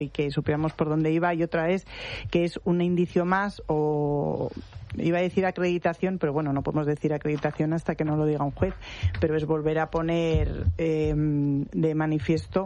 y que supiéramos por dónde iba, y otra es que es un indicio más, o iba a decir acreditación, pero bueno, no podemos decir acreditación hasta que no lo diga un juez, pero es volver a poner de manifiesto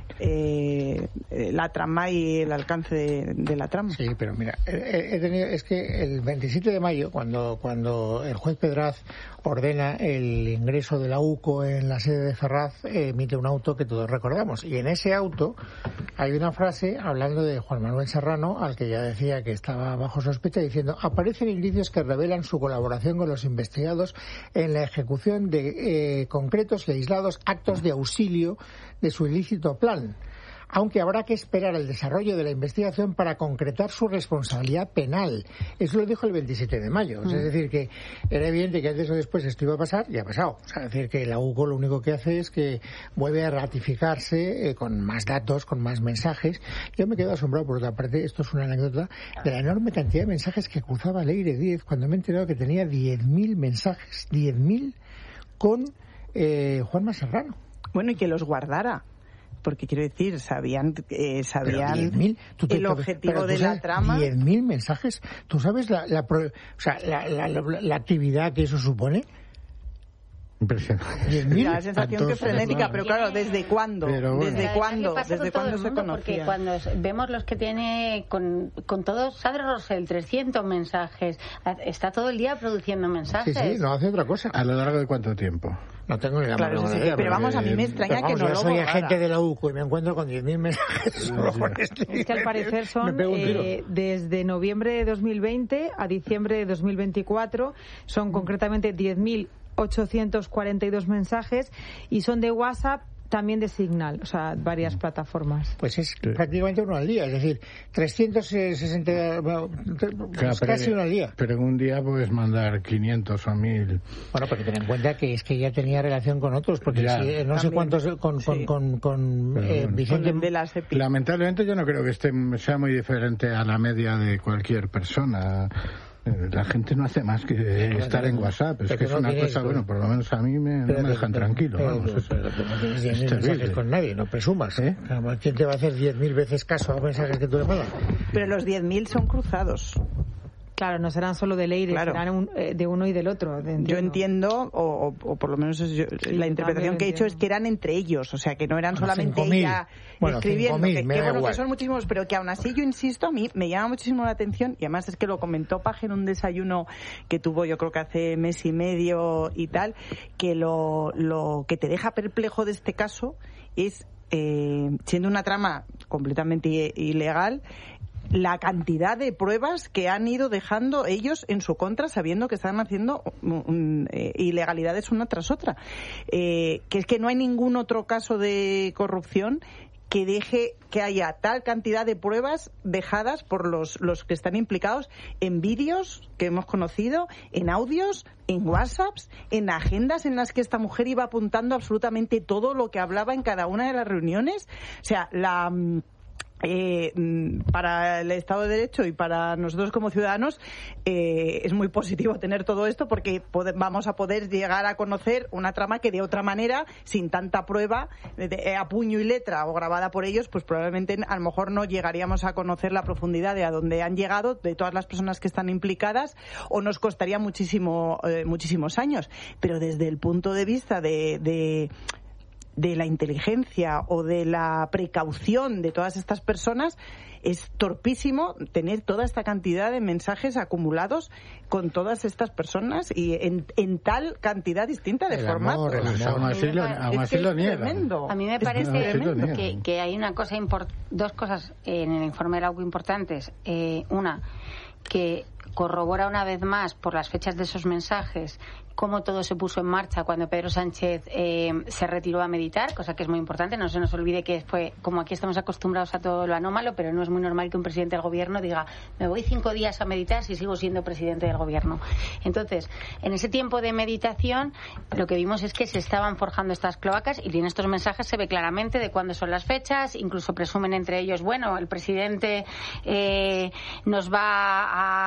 la trama y el alcance de la trama. Sí, pero mira, es que el 27 de mayo, cuando el juez Pedraz ordena el ingreso de la UCO en la sede de Ferraz, emite un auto que todos recordamos, y en ese auto hay una frase hablando de Juan Manuel Serrano, al que ya decía que estaba bajo sospecha, diciendo: aparecen indicios que revelan su colaboración con los investigados en la ejecución de concretos y aislados actos de auxilio de su ilícito plan, aunque habrá que esperar el desarrollo de la investigación para concretar su responsabilidad penal. Eso lo dijo el 27 de mayo. Es decir, que era evidente que antes o después esto iba a pasar, y ha pasado. O sea, es decir, que la UCO lo único que hace es que vuelve a ratificarse con más datos, con más mensajes. Yo me quedo asombrado, por otra parte, esto es una anécdota, de la enorme cantidad de mensajes que cruzaba Leire Díez cuando me he enterado que tenía 10.000 mensajes, 10.000 con Juanma Serrano. Bueno, y que los guardara, porque quiero decir, sabían 10.000, el objetivo de la trama. 10.000 mensajes. ¿Tú sabes la actividad que eso supone? Impresionante. La sensación que es frenética, pero claro, ¿desde cuándo? ¿Desde cuándo se conocía? Porque cuando vemos los que tiene con todos, Sandra Rosell, 300 mensajes, está todo el día produciendo mensajes. Sí, no hace otra cosa. ¿A lo largo de cuánto tiempo? No tengo ni la menor idea. Sí, pero vamos, a mí me extraña que no lo soy agente de la UCO y me encuentro con 10.000 mensajes. Es que al parecer son desde noviembre de 2020 a diciembre de 2024, son concretamente 10.842 mensajes, y son de WhatsApp, también de Signal, o sea, varias plataformas. Pues es prácticamente uno al día, es decir, 360, casi uno al día. Pero en un día puedes mandar 500 o 1.000. Bueno, pero ten en cuenta que es que ya tenía relación con otros, porque no también, sé cuántos con Vicente de la SEPI. Lamentablemente yo no creo que sea muy diferente a la media de cualquier persona. La gente no hace más que estar en WhatsApp. Es que es una cosa, bueno, por lo menos a mí no me dejan tranquilo. Vamos, pero no tienes 10.000 mensajes con nadie, no presumas, ¿eh? ¿Quién te va a hacer 10.000 veces caso a mensajes que tú le mandas? Pero los 10.000 son cruzados. Claro, no serán solo de Leire, serán de uno y del otro. Yo entiendo, o por lo menos la interpretación que he hecho es que eran entre ellos, o sea, que no eran solamente ella escribiendo, que son muchísimos, pero que aún así yo insisto, a mí me llama muchísimo la atención, y además es que lo comentó Paje en un desayuno que tuvo, yo creo que hace mes y medio y tal, que lo que te deja perplejo de este caso es, siendo una trama completamente ilegal, la cantidad de pruebas que han ido dejando ellos en su contra, sabiendo que están haciendo ilegalidades una tras otra. Que es que no hay ningún otro caso de corrupción que deje que haya tal cantidad de pruebas dejadas por los que están implicados en vídeos que hemos conocido, en audios, en WhatsApps, en agendas en las que esta mujer iba apuntando absolutamente todo lo que hablaba en cada una de las reuniones. O sea, para el Estado de Derecho y para nosotros como ciudadanos es muy positivo tener todo esto, porque vamos a poder llegar a conocer una trama que de otra manera, sin tanta prueba a puño y letra o grabada por ellos, pues probablemente a lo mejor no llegaríamos a conocer la profundidad de a dónde han llegado, de todas las personas que están implicadas, o nos costaría muchísimos años. Pero desde el punto de vista de la inteligencia o de la precaución de todas estas personas, es torpísimo tener toda esta cantidad de mensajes acumulados con todas estas personas y en tal cantidad distinta de formatos. Aún así lo niegan. A mí me parece que hay dos cosas en el informe de la UCO importantes. Una, que corrobora una vez más por las fechas de esos mensajes cómo todo se puso en marcha cuando Pedro Sánchez se retiró a meditar, cosa que es muy importante. No se nos olvide que fue, como aquí estamos acostumbrados a todo lo anómalo, pero no es muy normal que un presidente del gobierno diga: me voy 5 días a meditar si sigo siendo presidente del gobierno. Entonces, en ese tiempo de meditación, lo que vimos es que se estaban forjando estas cloacas, y en estos mensajes se ve claramente de cuándo son las fechas. Incluso presumen entre ellos, bueno, el presidente nos va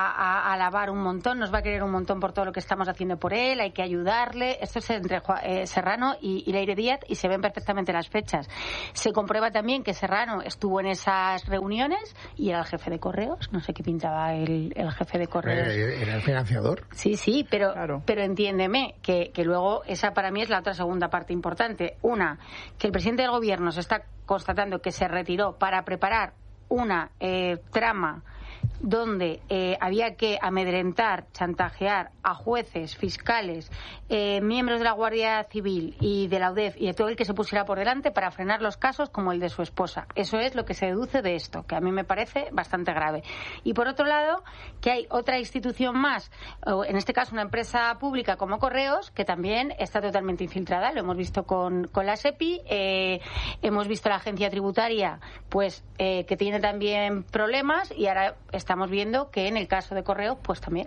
va a alabar un montón, nos va a querer un montón por todo lo que estamos haciendo por él, hay que ayudarle. Esto es entre Serrano y Leire Díaz, y se ven perfectamente las fechas. Se comprueba también que Serrano estuvo en esas reuniones y era el jefe de Correos. No sé qué pintaba el jefe de Correos. Era el financiador. Sí, pero entiéndeme que luego esa para mí es la otra segunda parte importante. Una, que el presidente del gobierno se está constatando que se retiró para preparar una trama donde había que amedrentar, chantajear a jueces, fiscales, miembros de la Guardia Civil y de la UDEF y de todo el que se pusiera por delante para frenar los casos como el de su esposa. Eso es lo que se deduce de esto, que a mí me parece bastante grave. Y por otro lado, que hay otra institución más, en este caso una empresa pública como Correos, que también está totalmente infiltrada. Lo hemos visto con la SEPI, hemos visto la agencia tributaria, pues que tiene también problemas, y ahora estamos viendo que en el caso de Correos, pues también.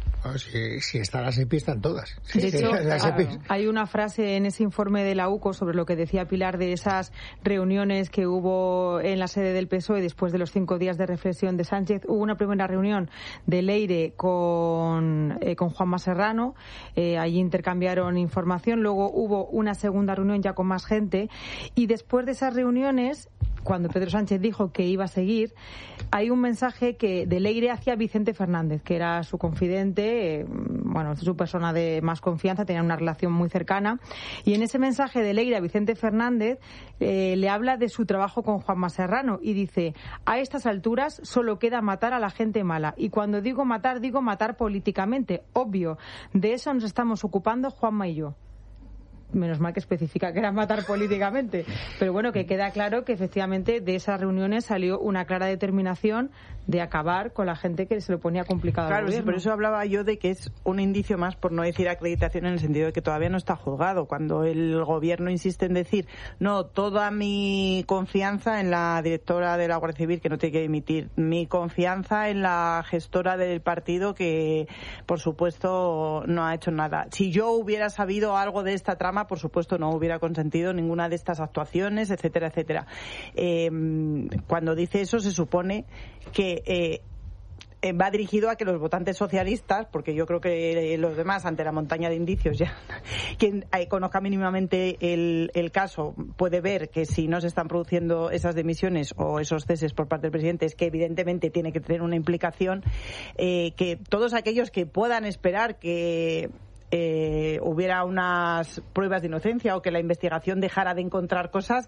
Si está la SEPI, están todas. De hecho, hay una frase en ese informe de la UCO sobre lo que decía Pilar de esas reuniones que hubo en la sede del PSOE después de los 5 días de reflexión de Sánchez. Hubo una primera reunión de Leire con Juanma Serrano, allí intercambiaron información, luego hubo una segunda reunión ya con más gente, y después de esas reuniones, cuando Pedro Sánchez dijo que iba a seguir, hay un mensaje que de Leire hacia Vicente Fernández, que era su confidente, su persona de más confianza, tenían una relación muy cercana, y en ese mensaje de Leire a Vicente Fernández le habla de su trabajo con Juanma Serrano y dice: a estas alturas solo queda matar a la gente mala, y cuando digo matar políticamente, obvio, de eso nos estamos ocupando Juanma y yo. Menos mal que especifica que era matar políticamente, pero bueno, que queda claro que efectivamente de esas reuniones salió una clara determinación de acabar con la gente que se lo ponía complicado. Claro, sí, por eso hablaba yo de que es un indicio más, por no decir acreditación, en el sentido de que todavía no está juzgado. Cuando el gobierno insiste en decir, no, toda mi confianza en la directora de la Guardia Civil, que no tiene que dimitir, mi confianza en la gestora del partido, que por supuesto no ha hecho nada. Si yo hubiera sabido algo de esta trama, por supuesto no hubiera consentido ninguna de estas actuaciones, etcétera, etcétera. Cuando dice eso, se supone que va dirigido a que los votantes socialistas, porque yo creo que los demás, ante la montaña de indicios, ya quien conozca mínimamente el caso puede ver que si no se están produciendo esas dimisiones o esos ceses por parte del presidente, es que evidentemente tiene que tener una implicación, que todos aquellos que puedan esperar que hubiera unas pruebas de inocencia o que la investigación dejara de encontrar cosas,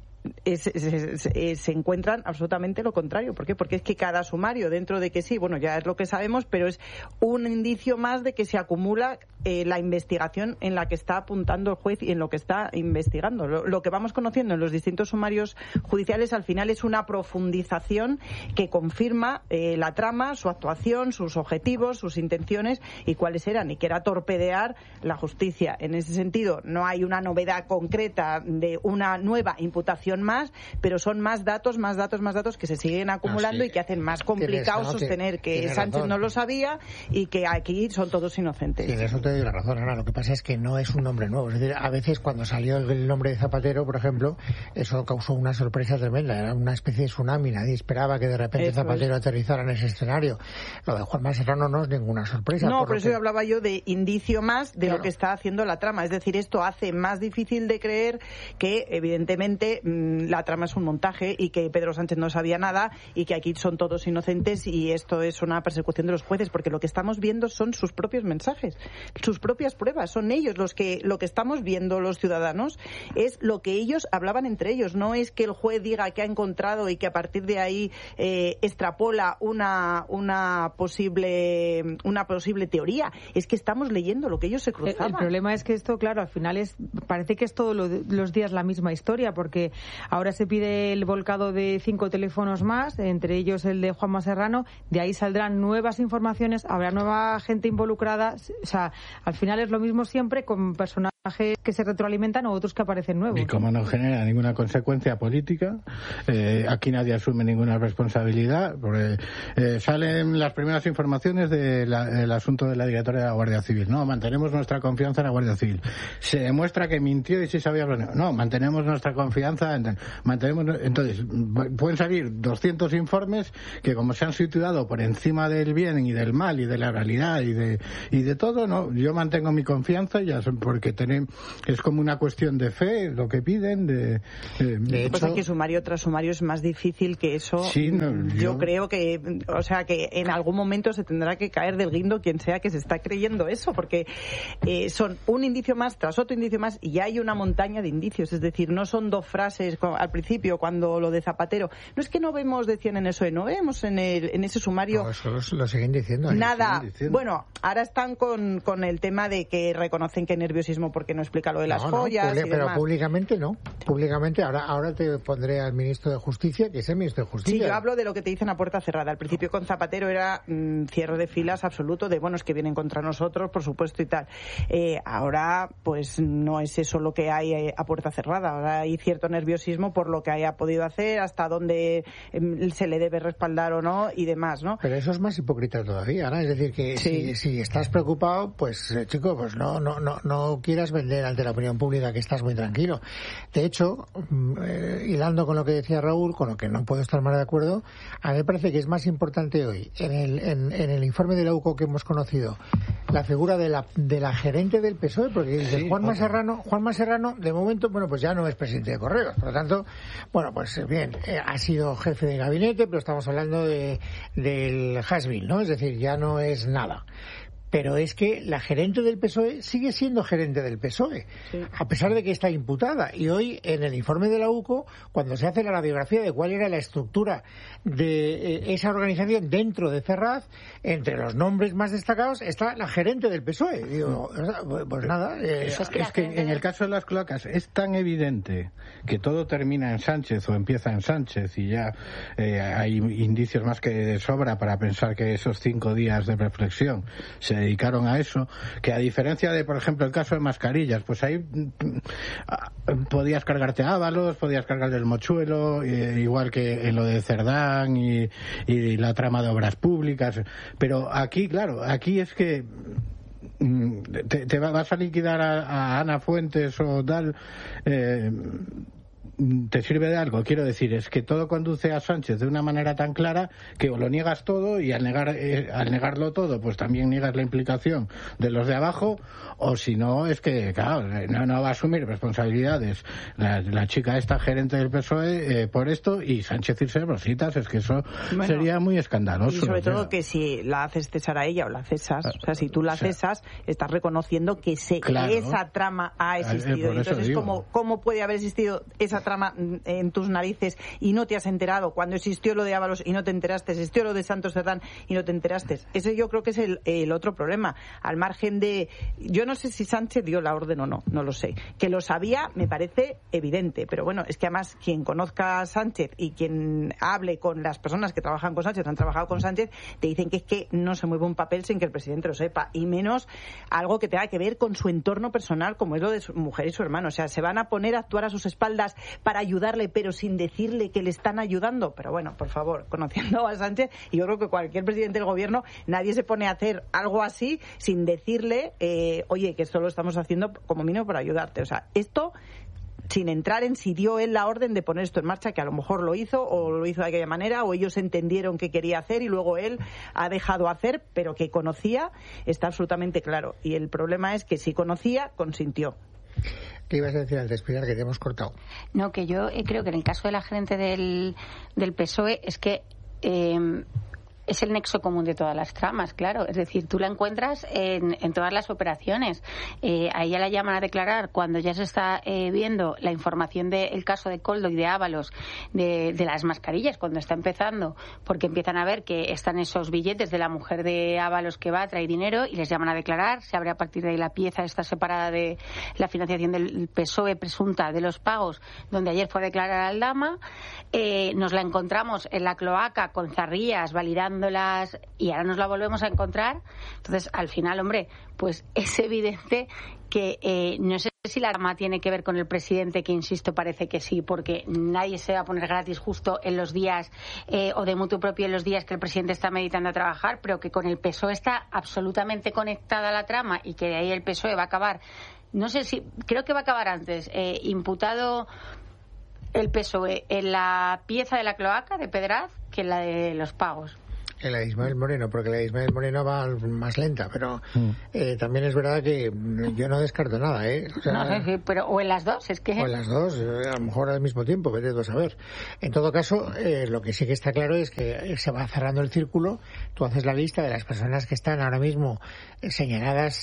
se encuentran absolutamente lo contrario. ¿Por qué? Porque es que cada sumario, dentro de que sí, bueno, ya es lo que sabemos, pero es un indicio más de que se acumula la investigación en la que está apuntando el juez y en lo que está investigando. Lo que vamos conociendo en los distintos sumarios judiciales al final es una profundización que confirma la trama, su actuación, sus objetivos, sus intenciones y cuáles eran, y que era torpedear la justicia. En ese sentido, no hay una novedad concreta de una nueva imputación más, pero son más datos que se siguen acumulando y que hacen más complicado sostener que Sánchez no lo sabía y que aquí son todos inocentes. Sí, en eso te doy la razón, Ana. Lo que pasa es que no es un nombre nuevo. Es decir, a veces cuando salió el nombre de Zapatero, por ejemplo, eso causó una sorpresa tremenda. Era una especie de tsunami. Nadie esperaba que de repente Zapatero aterrizara en ese escenario. Lo de Juanma Serrano no es ninguna sorpresa. No, por eso hablaba yo de indicio más de lo que está haciendo la trama. Es decir, esto hace más difícil de creer que, evidentemente, la trama es un montaje y que Pedro Sánchez no sabía nada y que aquí son todos inocentes y esto es una persecución de los jueces, porque lo que estamos viendo son sus propios mensajes, sus propias pruebas, son ellos lo que estamos viendo los ciudadanos es lo que ellos hablaban entre ellos, no es que el juez diga que ha encontrado y que a partir de ahí extrapola una posible teoría, es que estamos leyendo lo que ellos se cruzaban. El problema es que esto, claro, al final parece que es todos los días la misma historia, porque ahora se pide el volcado de 5 teléfonos más, entre ellos el de Juanma Serrano, de ahí saldrán nuevas informaciones, habrá nueva gente involucrada, o sea, al final es lo mismo siempre con personal que se retroalimentan o otros que aparecen nuevos. Y como no genera ninguna consecuencia política, aquí nadie asume ninguna responsabilidad, porque salen las primeras informaciones del asunto de la directora de la Guardia Civil. No, mantenemos nuestra confianza en la Guardia Civil. Se demuestra que mintió y sí sabía planear. No, mantenemos nuestra confianza. Entonces, pueden salir 200 informes que, como se han situado por encima del bien y del mal y de la realidad y de todo, no, yo mantengo mi confianza, ya porque es como una cuestión de fe lo que piden. De hecho, pasa que sumario tras sumario es más difícil que eso. Sí, yo creo que, o sea, que en algún momento se tendrá que caer del guindo quien sea que se está creyendo eso, porque son un indicio más tras otro indicio más y ya hay una montaña de indicios. Es decir, no son dos frases al principio cuando lo de Zapatero. No es que no vemos, decían en eso, no vemos en ese sumario. No, eso lo siguen diciendo. Nada. Siguen diciendo. Bueno, ahora están con el tema de que reconocen que nerviosismo porque no explica lo de las joyas. Pero públicamente no. Públicamente, ahora te pondré al ministro de Justicia, que es el ministro de Justicia. Sí, yo hablo de lo que te dicen a puerta cerrada. Al principio con Zapatero era cierre de filas absoluto, de bueno, es que vienen contra nosotros, por supuesto, y tal. Ahora, pues no es eso lo que hay a puerta cerrada. Ahora hay cierto nerviosismo por lo que haya podido hacer, hasta dónde se le debe respaldar o no, y demás, ¿no? Pero eso es más hipócrita todavía, ¿no? Es decir, que sí. si estás preocupado, pues, chico, pues no quieras vender ante la opinión pública que estás muy tranquilo. De hecho, hilando con lo que decía Raúl, con lo que no puedo estar más de acuerdo, a mí me parece que es más importante hoy, en el informe de la UCO que hemos conocido, la figura de la gerente del PSOE, porque Juanma Serrano, de momento, bueno, pues ya no es presidente de Correos. Por lo tanto, bueno, pues bien, ha sido jefe de gabinete, pero estamos hablando del has-been, ¿no? Es decir, ya no es nada. Pero es que la gerente del PSOE sigue siendo gerente del PSOE, a pesar de que está imputada. Y hoy, en el informe de la UCO, cuando se hace la radiografía de cuál era la estructura de esa organización dentro de Ferraz, entre los nombres más destacados está la gerente del PSOE. Digo, pues nada. Es que en el caso de las cloacas es tan evidente que todo termina en Sánchez o empieza en Sánchez y ya hay indicios más que de sobra para pensar que esos 5 días de reflexión se dedicaron a eso, que a diferencia de, por ejemplo, el caso de mascarillas, pues ahí podías cargarte a Ábalos, podías cargarte el mochuelo, igual que en lo de Cerdán y la trama de obras públicas, pero aquí, claro, aquí es que te vas a liquidar a Ana Fuentes o tal. ¿Te sirve de algo? Quiero decir, es que todo conduce a Sánchez de una manera tan clara que o lo niegas todo y al negarlo todo, pues también niegas la implicación de los de abajo, o si no, es que, claro, no va a asumir responsabilidades la chica esta gerente del PSOE por esto y Sánchez irse de rositas, es que eso sería muy escandaloso. Y sobre todo que si la haces cesar a ella o la cesas, o sea, si tú la cesas, estás reconociendo que esa trama ha existido. Entonces, ¿cómo puede haber existido esa trama en tus narices y no te has enterado cuando existió lo de Ábalos y no te enteraste, existió lo de Santos Cerdán y no te enteraste? Ese yo creo que es el otro problema, al margen de, yo no sé si Sánchez dio la orden o no lo sé, que lo sabía me parece evidente, pero bueno, es que además quien conozca a Sánchez y quien hable con las personas que trabajan con Sánchez, han trabajado con Sánchez, te dicen que es que no se mueve un papel sin que el presidente lo sepa, y menos algo que tenga que ver con su entorno personal, como es lo de su mujer y su hermano. O sea, se van a poner a actuar a sus espaldas para ayudarle, pero sin decirle que le están ayudando. Pero bueno, por favor, conociendo a Sánchez, y yo creo que cualquier presidente del gobierno, nadie se pone a hacer algo así sin decirle, oye, que esto lo estamos haciendo como mínimo para ayudarte. O sea, esto, sin entrar en si dio él la orden de poner esto en marcha, que a lo mejor lo hizo, o lo hizo de aquella manera, o ellos entendieron que quería hacer y luego él ha dejado hacer, pero que conocía, está absolutamente claro. Y el problema es que si conocía, consintió. ¿Qué ibas a decir antes, Pilar, que te hemos cortado? No, que yo creo que en el caso de la gerente del PSOE es que es el nexo común de todas las tramas, claro. Es decir, tú la encuentras en todas las operaciones. A ella la llaman a declarar cuando ya se está viendo la información del caso de Koldo y de Ábalos, de las mascarillas, cuando está empezando, porque empiezan a ver que están esos billetes de la mujer de Ábalos que va, trae dinero, y les llaman a declarar. Se abre a partir de ahí la pieza esta separada de la financiación del PSOE presunta de los pagos, donde ayer fue a declarar Aldama. Nos la encontramos en la cloaca con Zarrías validando buscándolas y ahora nos la volvemos a encontrar. Entonces, al final, hombre, pues es evidente que no sé si la trama tiene que ver con el presidente, que insisto, parece que sí, porque nadie se va a poner gratis justo en los días o de mutuo propio en los días que el presidente está meditando a trabajar, pero que con el PSOE está absolutamente conectada la trama y que de ahí el PSOE va a acabar, no sé si, creo que va a acabar antes, imputado el PSOE en la pieza de la cloaca de Pedraz que en la de los pagos. En la de Ismael Moreno, porque la de Ismael Moreno va más lenta, pero también es verdad que yo no descarto nada, O sea, no, sí, pero o en las dos, es que... O en las dos, a lo mejor al mismo tiempo, vete tú a saber. En todo caso, lo que sí que está claro es que se va cerrando el círculo, tú haces la lista de las personas que están ahora mismo señaladas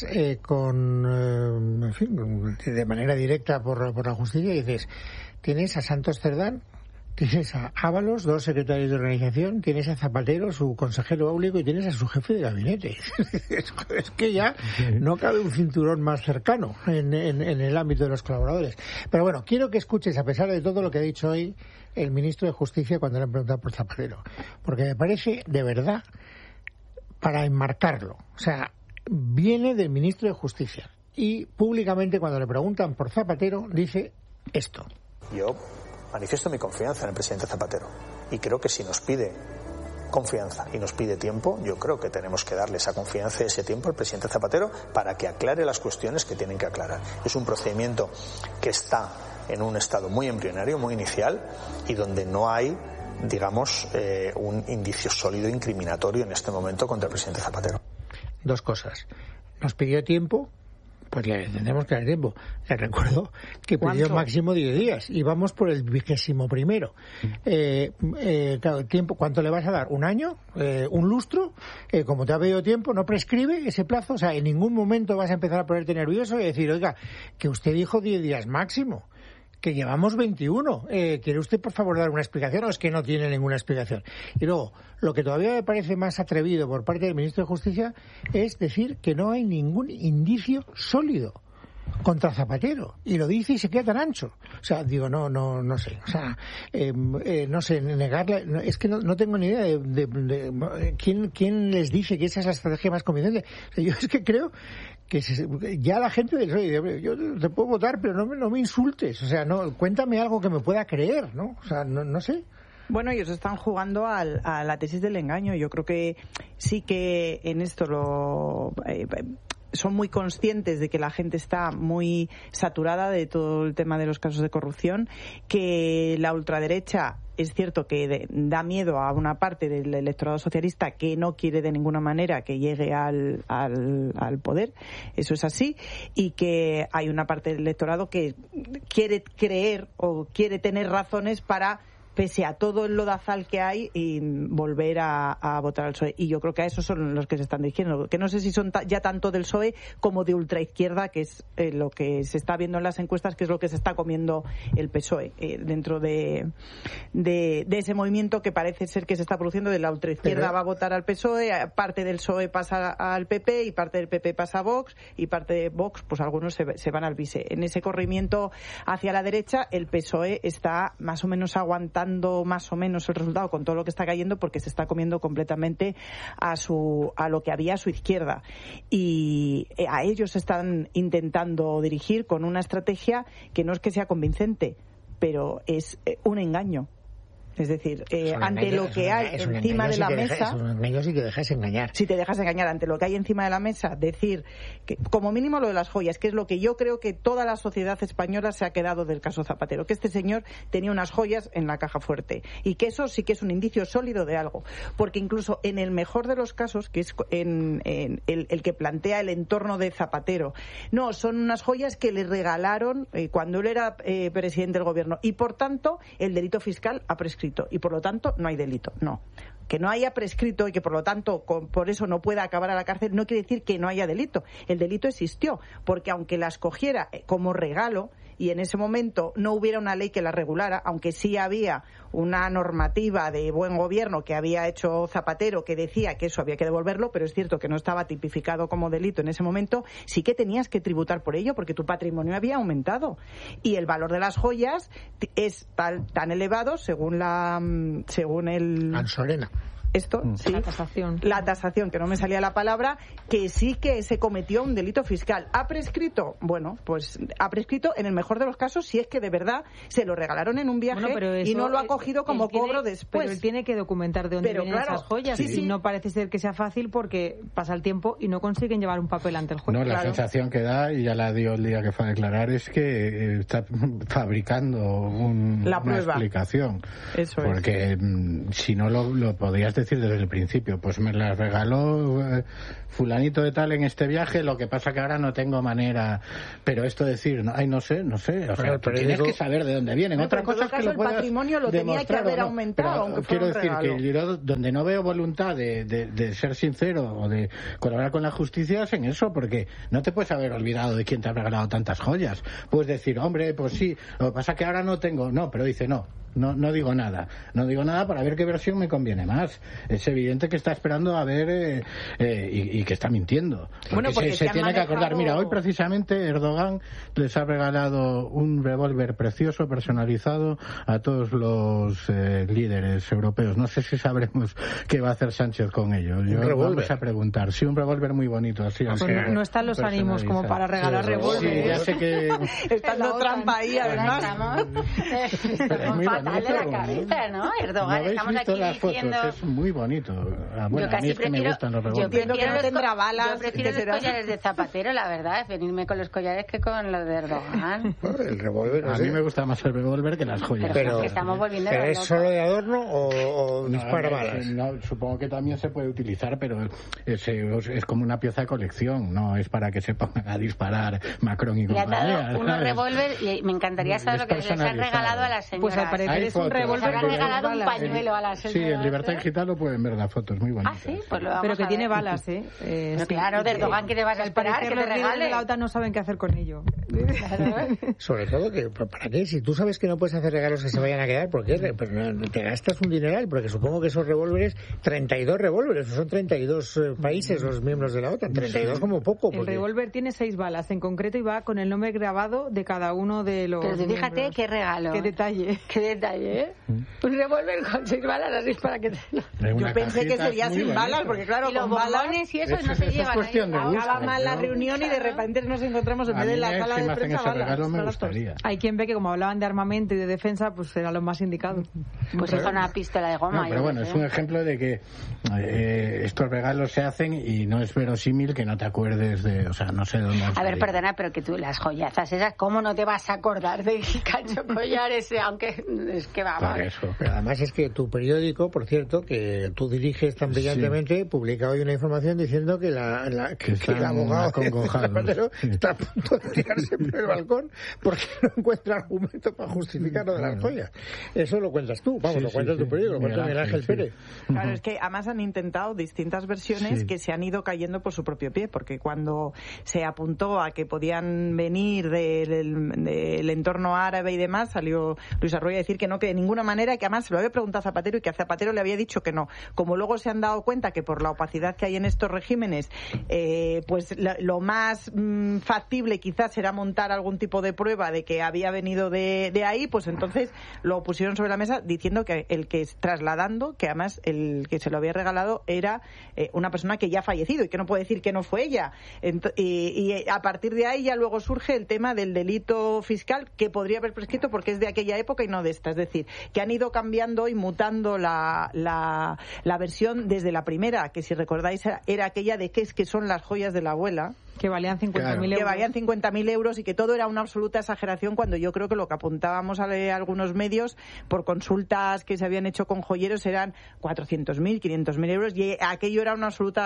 en fin, de manera directa por la justicia, y dices, tienes a Santos Cerdán, tienes a Ábalos, 2 secretarios de organización, tienes a Zapatero, su consejero áulico, y tienes a su jefe de gabinete. Es que ya no cabe un cinturón más cercano en el ámbito de los colaboradores. Pero bueno, quiero que escuches, a pesar de todo lo que ha dicho hoy el ministro de Justicia cuando le han preguntado por Zapatero, porque me parece, de verdad, para enmarcarlo. O sea, viene del ministro de Justicia y públicamente cuando le preguntan por Zapatero dice esto. Yo manifiesto mi confianza en el presidente Zapatero y creo que si nos pide confianza y nos pide tiempo, yo creo que tenemos que darle esa confianza y ese tiempo al presidente Zapatero para que aclare las cuestiones que tienen que aclarar. Es un procedimiento que está en un estado muy embrionario, muy inicial, y donde no hay, digamos, un indicio sólido incriminatorio en este momento contra el presidente Zapatero. 2 cosas. Nos pidió tiempo. Pues le tendremos que dar tiempo. Le recuerdo que pidió máximo 10 días y vamos por el 21º. Claro, tiempo, ¿cuánto le vas a dar? ¿Un año? ¿Un lustro? Como te ha pedido tiempo, no prescribe ese plazo. O sea, en ningún momento vas a empezar a ponerte nervioso y decir, oiga, que usted dijo 10 días máximo, que llevamos 21. ¿Quiere usted, por favor, dar una explicación o es que no tiene ninguna explicación? Y luego, lo que todavía me parece más atrevido por parte del ministro de Justicia es decir que no hay ningún indicio sólido contra Zapatero, y lo dice y se queda tan ancho. O sea, digo, no sé. O sea, no sé, negarle, es que no tengo ni idea de quién les dice que esa es la estrategia más convincente. O sea, yo es que creo que ya la gente del PSOE, yo te puedo votar, pero no me insultes. O sea, cuéntame algo que me pueda creer, ¿no? O sea, no sé. Bueno, ellos están jugando a la tesis del engaño. Yo creo que sí que en esto son muy conscientes de que la gente está muy saturada de todo el tema de los casos de corrupción, que la ultraderecha es cierto que da miedo a una parte del electorado socialista que no quiere de ninguna manera que llegue al poder, eso es así, y que hay una parte del electorado que quiere creer o quiere tener razones para, pese a todo el lodazal que hay, y volver a votar al PSOE. Y yo creo que a esos son los que se están dirigiendo, que no sé si son ya tanto del PSOE como de ultraizquierda, que es lo que se está viendo en las encuestas, que es lo que se está comiendo el PSOE dentro de ese movimiento que parece ser que se está produciendo de la ultraizquierda. Va a votar al PSOE, parte del PSOE pasa al PP y parte del PP pasa a Vox, y parte de Vox, pues algunos se van al PSOE. En ese corrimiento hacia la derecha, el PSOE está más o menos aguantando más o menos el resultado con todo lo que está cayendo, porque se está comiendo completamente a lo que había a su izquierda, y a ellos se están intentando dirigir con una estrategia que no es que sea convincente, pero es un engaño. Es decir, ante lo que hay encima de la mesa... Es un engaño si te dejas engañar. Si te dejas engañar ante lo que hay encima de la mesa, decir que, como mínimo, lo de las joyas, que es lo que yo creo que toda la sociedad española se ha quedado del caso Zapatero, que este señor tenía unas joyas en la caja fuerte, y que eso sí que es un indicio sólido de algo. Porque incluso en el mejor de los casos, que es en el que plantea el entorno de Zapatero, no, son unas joyas que le regalaron cuando él era presidente del gobierno, y por tanto el delito fiscal ha prescrito. Y por lo tanto no hay delito. No. Que no haya prescrito y que por lo tanto por eso no pueda acabar a la cárcel no quiere decir que no haya delito. El delito existió, porque aunque las cogiera como regalo y en ese momento no hubiera una ley que la regulara, aunque sí había una normativa de buen gobierno que había hecho Zapatero que decía que eso había que devolverlo, pero es cierto que no estaba tipificado como delito en ese momento, sí que tenías que tributar por ello porque tu patrimonio había aumentado y el valor de las joyas es tan elevado según el Ansolena. esto, sí, la tasación, que no me salía la palabra, que sí que se cometió un delito fiscal. ¿Ha prescrito? Bueno, pues ha prescrito en el mejor de los casos si es que de verdad se lo regalaron en un viaje y no lo ha cogido como cobro después. Pero él tiene que documentar de dónde vienen esas joyas. Y no parece ser que sea fácil porque pasa el tiempo y no consiguen llevar un papel ante el juez. No, la sensación que da, y ya la dio el día que fue a declarar, es que está fabricando una explicación. Eso porque si no lo podías decir desde el principio, pues me la regaló fulanito de tal en este viaje, lo que pasa que ahora no tengo manera, pero esto decir, no sé, o sea, tienes que saber de dónde vienen. Otra cosa es que lo puedas el patrimonio lo tenía que haber aumentado, aunque fuera un regalo. Quiero decir que yo donde no veo voluntad de ser sincero o de colaborar con la justicia es en eso, porque no te puedes haber olvidado de quién te ha regalado tantas joyas. Puedes decir, hombre, pues sí, lo que pasa que ahora no tengo, pero dice no digo nada para ver qué versión me conviene más. Es evidente que está esperando a ver y que está mintiendo. Porque se tiene que acordar. Mira, hoy precisamente Erdogan les ha regalado un revólver precioso, personalizado a todos los líderes europeos. No sé si sabremos qué va a hacer Sánchez con ello. Vamos a preguntar. Sí, un revólver muy bonito. Así, no están los ánimos como para regalar revólveres. Sí, ya sé que... Está dando trampa ahí, además. Fatal de la cabeza, ¿no? Erdogan, ¿no estamos visto aquí las diciendo... fotos? Es muy bonito. Bueno, yo a mí es que me gustan los revólveres. Yo que no tendrá balas. Yo prefiero los collares de Zapatero, la verdad, venirme con los collares que con los de Erdogan. El revólver, a mí me gusta más el revólver que las joyas. Pero estamos volviendo ¿pero es solo de adorno o dispara balas? No, supongo que también se puede utilizar, pero es como una pieza de colección, no es para que se pongan a disparar Macron y compañía. Le ha dado unos revólver y me encantaría saber lo que les han regalado a las señoras. Pues al parecer es un revólver. Le han regalado un pañuelo a las señoras. Sí, en Libertad Digital lo pueden ver las fotos, muy bonitas. Ah, sí, pues lo vamos pero que a tiene ver. Balas, claro, de Erdogan, ¿qué te vas a esperar? Que te regale. De la OTAN no saben qué hacer con ello. Sobre todo, que ¿para qué? Si tú sabes que no puedes hacer regalos que se vayan a quedar, ¿por qué? Te gastas un dineral, porque supongo que esos revólveres, 32 revólveres, son 32 países los miembros de la OTAN, 32 como poco. El revólver tiene 6 balas en concreto y va con el nombre grabado de cada uno de los Pero fíjate miembros. qué regalo. Qué detalle. Qué detalle, ¿eh? Un revólver con 6 balas así para que te... Yo pensé que sería sin balas, porque claro, y los con balas y eso no se llevan. Acaba mal la reunión y de repente nos encontramos en vez de la sala de prensa balas. Me gustaría. Hay quien ve que como hablaban de armamento y de defensa, pues era lo más indicado. Pues es una pistola de goma. Pero bueno, es un ejemplo de que estos regalos se hacen y no es verosímil que no te acuerdes de, o sea, no sé dónde. A ver, perdona, pero que tú las joyazas esas, ¿cómo no te vas a acordar de Cacho Collar ese? Aunque es que vamos. Por eso. Pero además es que tu periódico, por cierto, que tú diriges tan brillantemente, publica hoy una información diciendo que el abogado está a punto de tirarse por el balcón porque no encuentra argumento para justificar lo de las joyas. Eso lo cuentas tú, lo cuentas tu periódico, lo cuenta Miguel Ángel Pérez. Claro, es que además han intentado distintas versiones que se han ido cayendo por su propio pie, porque cuando se apuntó a que podían venir del entorno árabe y demás, salió Luis Arroyo a decir que no, que de ninguna manera, que además se lo había preguntado a Zapatero y que a Zapatero le había dicho que no. Como luego se han dado cuenta que por la opacidad que hay en estos regímenes, pues lo más factible quizás será montar algún tipo de prueba de que había venido de ahí, pues entonces lo pusieron sobre la mesa diciendo que el que trasladando, que además el que se lo había regalado era una persona que ya ha fallecido y que no puede decir que no fue ella. Y a partir de ahí ya luego surge el tema del delito fiscal que podría haber prescrito porque es de aquella época y no de esta. Es decir, que han ido cambiando y mutando la versión desde la primera, que si recordáis era aquella de que es que son las joyas de la abuela. Que valían 50.000 euros. Que valían 50.000 euros y que todo era una absoluta exageración, cuando yo creo que lo que apuntábamos a algunos medios por consultas que se habían hecho con joyeros eran 400.000, 500.000 euros, y aquello era un absoluto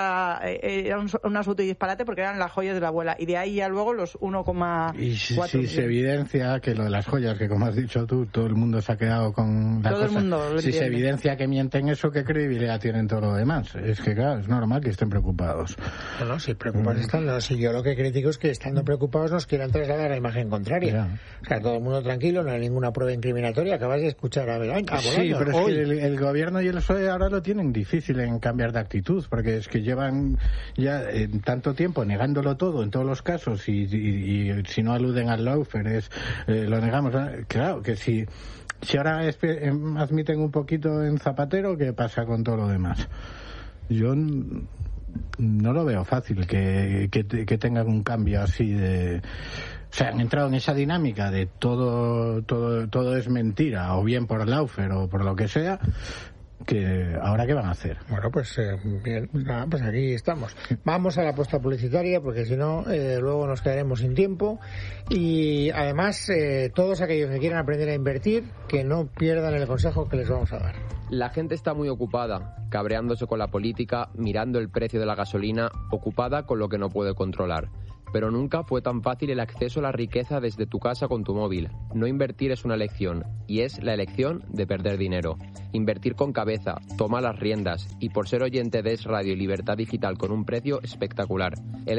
disparate porque eran las joyas de la abuela, y de ahí ya luego los 1,4 y si se evidencia que lo de las joyas, que como has dicho tú, todo el mundo se ha quedado con la todo cosa. El mundo si se evidencia que mienten eso, ¿qué credibilidad tienen todo lo demás? Es que claro, es normal que estén preocupados. Bueno, si preocupados están, no, si yo lo que critico es que estando preocupados nos quieran trasladar la imagen contraria. O sea, todo el mundo tranquilo, no hay ninguna prueba incriminatoria. Acabas de escuchar a Bolaños. Sí, pero es que el gobierno y el PSOE ahora lo tienen difícil en cambiar de actitud, porque es que llevan ya tanto tiempo negándolo todo en todos los casos y si no aluden al lawfare lo negamos. Claro que si Si ahora admiten un poquito en Zapatero, ¿qué pasa con todo lo demás? Yo no lo veo fácil que tengan un cambio así de... O sea, han entrado en esa dinámica de todo es mentira, o bien por Laufer o por lo que sea, que ahora ¿qué van a hacer? Bueno, pues bien, nada, pues aquí estamos. Vamos a la apuesta publicitaria, porque si no, luego nos quedaremos sin tiempo. Y además, todos aquellos que quieran aprender a invertir, que no pierdan el consejo que les vamos a dar. La gente está muy ocupada, cabreándose con la política, mirando el precio de la gasolina, ocupada con lo que no puede controlar. Pero nunca fue tan fácil el acceso a la riqueza desde tu casa con tu móvil. No invertir es una elección, y es la elección de perder dinero. Invertir con cabeza, toma las riendas, y por ser oyente de Es Radio y Libertad Digital con un precio espectacular.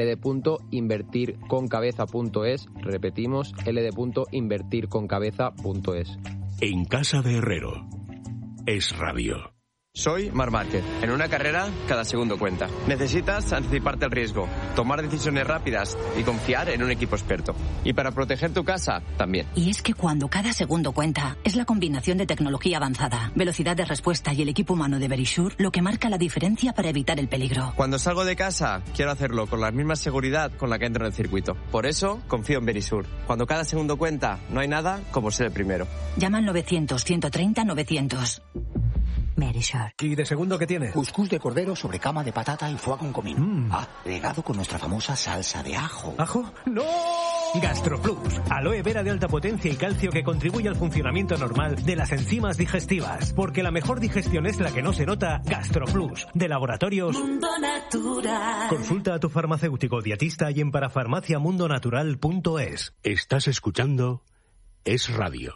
ld.invertirconcabeza.es, repetimos, ld.invertirconcabeza.es. En casa de Herrero. Es Radio. Soy Marc Márquez. En una carrera, cada segundo cuenta. Necesitas anticiparte al riesgo, tomar decisiones rápidas y confiar en un equipo experto. Y para proteger tu casa, también. Y es que cuando cada segundo cuenta, es la combinación de tecnología avanzada, velocidad de respuesta y el equipo humano de Verisure lo que marca la diferencia para evitar el peligro. Cuando salgo de casa, quiero hacerlo con la misma seguridad con la que entro en el circuito. Por eso, confío en Verisure. Cuando cada segundo cuenta, no hay nada como ser el primero. Llama al 900-130-900. Verisure. ¿Y de segundo qué tiene? Cuscús de cordero sobre cama de patata y foie con comino. Regado con nuestra famosa salsa de ajo. ¿Ajo? ¡No! GastroPlus, aloe vera de alta potencia y calcio que contribuye al funcionamiento normal de las enzimas digestivas. Porque la mejor digestión es la que no se nota. GastroPlus, de Laboratorios Mundo Natural. Consulta a tu farmacéutico dietista y en parafarmaciamundonatural.es. Estás escuchando Es Radio.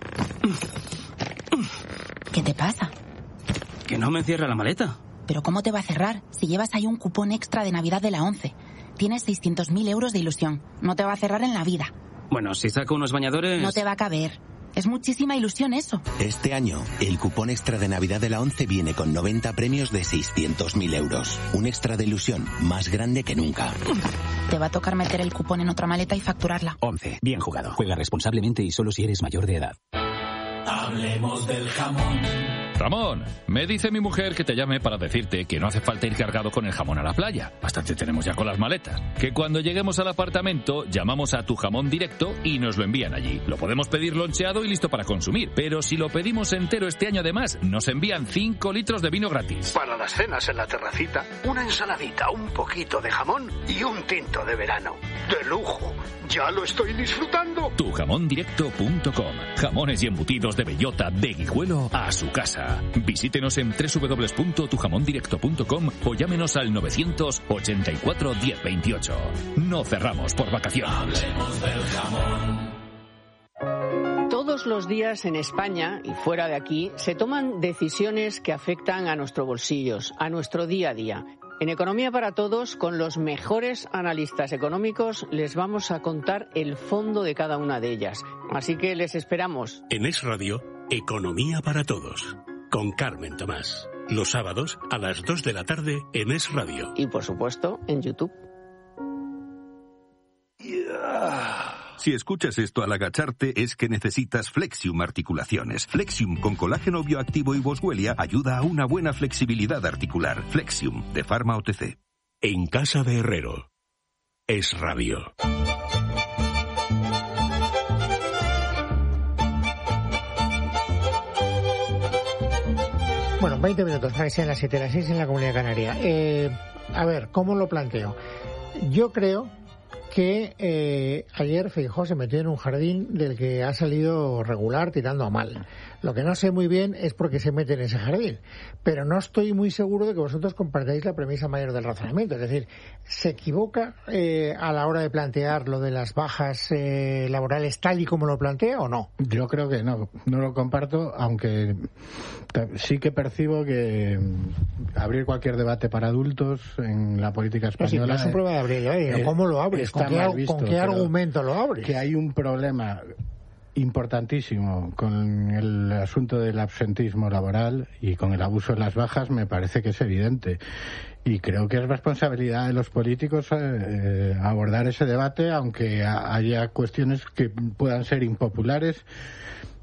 ¿Qué te pasa? Que no me cierra la maleta. ¿Pero cómo te va a cerrar si llevas ahí un cupón extra de Navidad de la 11? Tienes 600.000 euros de ilusión. No te va a cerrar en la vida. Bueno, si saco unos bañadores... No te va a caber. Es muchísima ilusión eso. Este año, el cupón extra de Navidad de la 11 viene con 90 premios de 600.000 euros. Un extra de ilusión más grande que nunca. Te va a tocar meter el cupón en otra maleta y facturarla. 11. Bien jugado. Juega responsablemente y solo si eres mayor de edad. Hablemos del jamón. Ramón, me dice mi mujer que te llame para decirte que no hace falta ir cargado con el jamón a la playa. Bastante tenemos ya con las maletas. Que cuando lleguemos al apartamento, llamamos a Tu Jamón Directo y nos lo envían allí. Lo podemos pedir loncheado y listo para consumir. Pero si lo pedimos entero este año además, nos envían 5 litros de vino gratis. Para las cenas en la terracita, una ensaladita, un poquito de jamón y un tinto de verano. ¡De lujo! ¡Ya lo estoy disfrutando! Tujamondirecto.com. Jamones y embutidos de bellota de Guijuelo a su casa. Visítenos en www.tujamondirecto.com o llámenos al 984 1028. No cerramos por vacaciones. Hablemos del jamón. Todos los días en España y fuera de aquí se toman decisiones que afectan a nuestros bolsillos, a nuestro día a día. En Economía para Todos, con los mejores analistas económicos, les vamos a contar el fondo de cada una de ellas. Así que les esperamos. En Es Radio, Economía para Todos, con Carmen Tomás. Los sábados a las 2 de la tarde en Es Radio. Y por supuesto, en YouTube. Si escuchas esto al agacharte es que necesitas Flexium Articulaciones. Flexium con colágeno bioactivo y boswellia ayuda a una buena flexibilidad articular. Flexium, de Pharma OTC. En casa de Herrero. Es Radio. Bueno, 20 minutos para que sean las 7, las 6 en la Comunidad Canaria. A ver, ¿cómo lo planteo? Yo creo que ayer Feijóo se metió en un jardín del que ha salido regular tirando a mal. Lo que no sé muy bien es por qué se mete en ese jardín, pero no estoy muy seguro de que vosotros compartáis la premisa mayor del razonamiento. Es decir, ¿se equivoca a la hora de plantear lo de las bajas laborales tal y como lo plantea o no? Yo creo que no lo comparto, aunque sí que percibo que abrir cualquier debate para adultos en la política española... Pero si no es un problema de abrir, ¿cómo lo abres? ¿Con qué argumento lo abres? Que hay un problema importantísimo con el asunto del absentismo laboral y con el abuso de las bajas, me parece que es evidente. Y creo que es responsabilidad de los políticos abordar ese debate, aunque haya cuestiones que puedan ser impopulares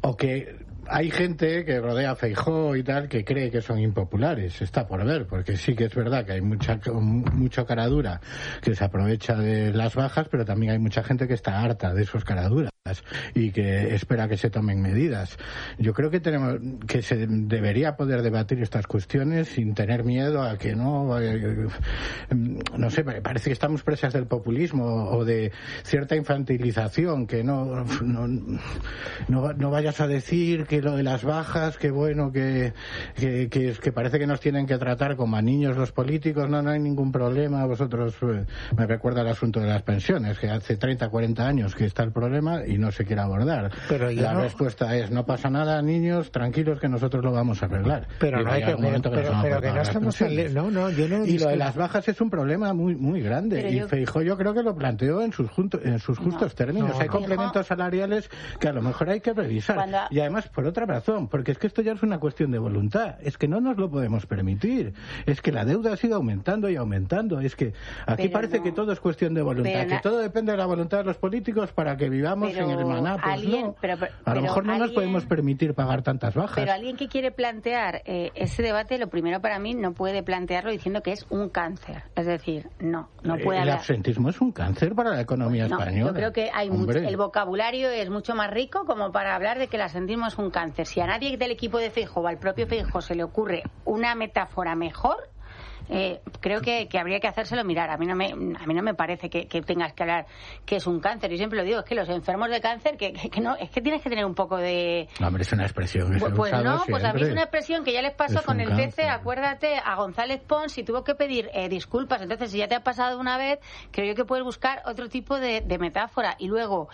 o que hay gente que rodea a Feijóo y tal que cree que son impopulares. Está por ver, porque sí que es verdad que hay mucha caradura que se aprovecha de las bajas, pero también hay mucha gente que está harta de esos caraduras y que espera que se tomen medidas. Yo creo que se debería poder debatir estas cuestiones sin tener miedo a que no sé, parece que estamos presas del populismo o de cierta infantilización, que no vayas a decir que lo de las bajas, que bueno, que parece que nos tienen que tratar como a niños los políticos. No hay ningún problema. Vosotros, me recuerda el asunto de las pensiones, que hace 30, 40 años que está el problema y no se quiere abordar. Pero la respuesta es: no pasa nada, niños, tranquilos, que nosotros lo vamos a arreglar. Pero no hay que no estamos yo no. Y lo de las bajas es un problema muy muy grande. Y Feijóo yo creo que lo planteó en sus justos términos. Hay complementos salariales que a lo mejor hay que revisar. Y además, por otra razón, porque es que esto ya es una cuestión de voluntad. Es que no nos lo podemos permitir. Es que la deuda ha ido aumentando y aumentando. Es que aquí parece que todo es cuestión de voluntad, que todo depende de la voluntad de los políticos para que vivamos en el maná. Pues no. A lo mejor no nos podemos permitir pagar tantas bajas. Pero alguien que quiere plantear ese debate, lo primero para mí no puede plantearlo diciendo que es un cáncer. Es decir, no puede haber. El absentismo es un cáncer para la economía española. Yo creo que hay el vocabulario es mucho más rico como para hablar de que el absentismo es un cáncer. Si a nadie del equipo de Feijóo o al propio Feijóo se le ocurre una metáfora mejor, creo que habría que hacérselo mirar. A mí no me parece que tengas que hablar que es un cáncer. Yo siempre lo digo, es que los enfermos de cáncer que no, es que tienes que tener un poco de... No, hombre, es una expresión. Pues no, pues a mí es una expresión que ya les pasó con el TC. Acuérdate, a González Pons, y tuvo que pedir disculpas. Entonces, si ya te ha pasado una vez, creo yo que puedes buscar otro tipo de metáfora. Y luego,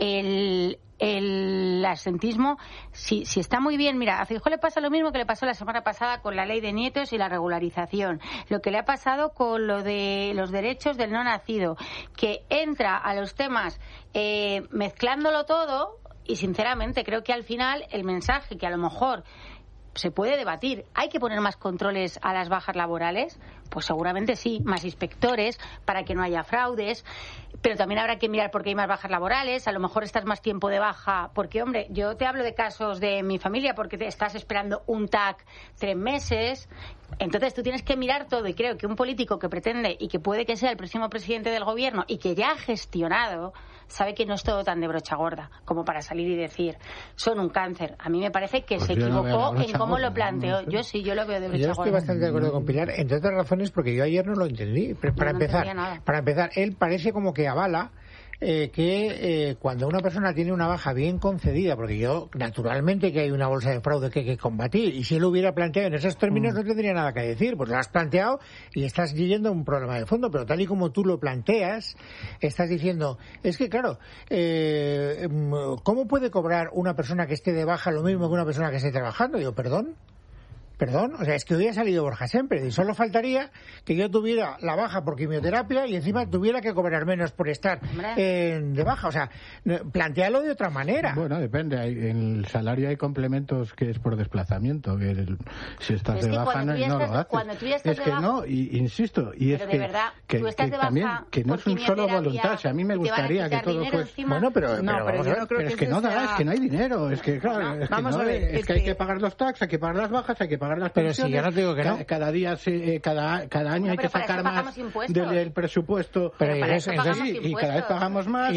el absentismo, si está muy bien. Mira, a Feijóo le pasa lo mismo que le pasó la semana pasada con la ley de nietos y la regularización, lo que le ha pasado con lo de los derechos del no nacido, que entra a los temas mezclándolo todo, y sinceramente creo que al final el mensaje, que a lo mejor se puede debatir, ¿hay que poner más controles a las bajas laborales? Pues seguramente sí, más inspectores para que no haya fraudes, pero también habrá que mirar por qué hay más bajas laborales. A lo mejor estás más tiempo de baja porque, hombre, yo te hablo de casos de mi familia, porque te estás esperando un TAC 3 meses. Entonces tú tienes que mirar todo, y creo que un político que pretende y que puede que sea el próximo presidente del gobierno y que ya ha gestionado, sabe que no es todo tan de brocha gorda como para salir y decir son un cáncer. A mí me parece que se equivocó en cómo lo planteó. Yo sí, yo lo veo de brocha gorda. Yo estoy bastante de acuerdo con Pilar, entre otras razones porque yo ayer no lo entendí. Para empezar, él parece como que avala que cuando una persona tiene una baja bien concedida, porque yo, naturalmente que hay una bolsa de fraude que hay que combatir, y si él lo hubiera planteado en esos términos no tendría nada que decir, pues lo has planteado y estás yendo a un problema de fondo, pero tal y como tú lo planteas, estás diciendo, es que claro, ¿cómo puede cobrar una persona que esté de baja lo mismo que una persona que esté trabajando? Yo, perdón, o sea, es que hoy ha salido Borja Semper y solo faltaría que yo tuviera la baja por quimioterapia y encima tuviera que cobrar menos por estar de baja. O sea, plantéalo de otra manera. Bueno, depende. En el salario hay complementos que es por desplazamiento. Si estás de baja no lo haces. Cuando tú ya estás de baja, no, insisto. Y pero es de verdad, tú estás de baja también, que no es un solo voluntad. Si a mí me gustaría que todo fuese... Bueno, pero es que no da, es que no hay dinero. Es que, claro, es que hay que pagar los tax, hay que pagar las bajas, hay que pagar las pensiones. Pero si yo no te digo que no. Cada año hay que sacar más del presupuesto. Pero y cada vez pagamos más.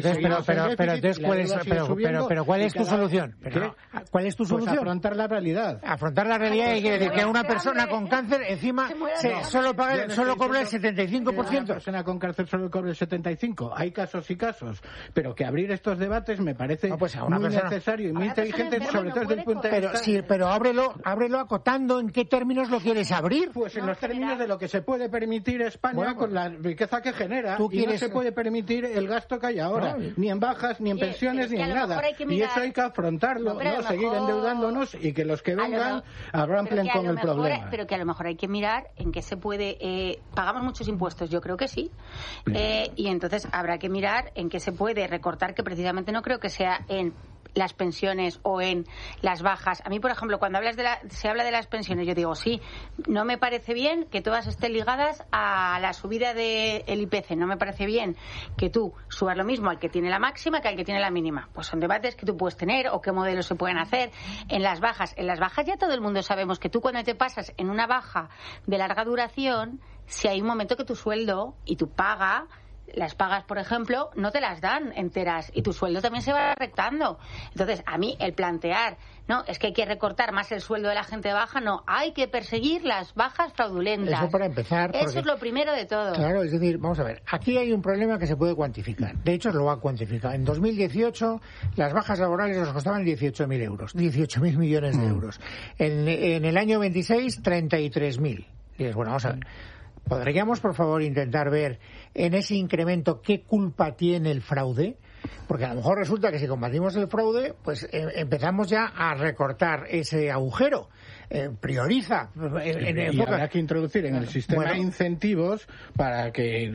Pero ¿cuál es tu solución? ¿Cuál es tu solución? Afrontar la realidad. Afrontar la realidad quiere decir que una persona con cáncer encima solo cobra el 75%. Una persona con cáncer solo cobra el 75%. Hay casos y casos. Pero que abrir estos debates me parece muy necesario y muy inteligente, sobre todo desde el punto de vista... Pero ábrelo acotando en qué términos lo quieres abrir. Pues en los términos de lo que se puede permitir España con la riqueza que genera, y no se puede permitir el gasto que hay ahora, ni en bajas, ni en pensiones, ni en nada. Y eso hay que afrontarlo, no seguir endeudándonos y que los que vengan abramplen con el problema. Pero que a lo mejor hay que mirar en qué se puede... pagamos muchos impuestos, yo creo que sí. Y entonces habrá que mirar en qué se puede recortar, que precisamente no creo que sea en las pensiones o en las bajas. A mí, por ejemplo, cuando se habla de las pensiones, yo digo, sí, no me parece bien que todas estén ligadas a la subida del IPC. No me parece bien que tú subas lo mismo al que tiene la máxima que al que tiene la mínima. Pues son debates que tú puedes tener o qué modelos se pueden hacer. En las bajas ya todo el mundo sabemos que tú cuando te pasas en una baja de larga duración, si hay un momento que tu sueldo y tu paga, las pagas, por ejemplo, no te las dan enteras y tu sueldo también se va rectando. Entonces, a mí el plantear, no, es que hay que recortar más el sueldo de la gente baja, no, hay que perseguir las bajas fraudulentas. Eso para empezar. Eso es lo primero de todo. Claro, es decir, vamos a ver, aquí hay un problema que se puede cuantificar. De hecho, lo va a cuantificar. En 2018, las bajas laborales nos costaban 18.000 euros, 18.000 millones de euros. En el año 26, 33.000. Y es bueno, vamos a ver. ¿Podríamos, por favor, intentar ver en ese incremento qué culpa tiene el fraude? Porque a lo mejor resulta que si combatimos el fraude, pues empezamos ya a recortar ese agujero. Prioriza. Y habrá que introducir en el sistema incentivos para que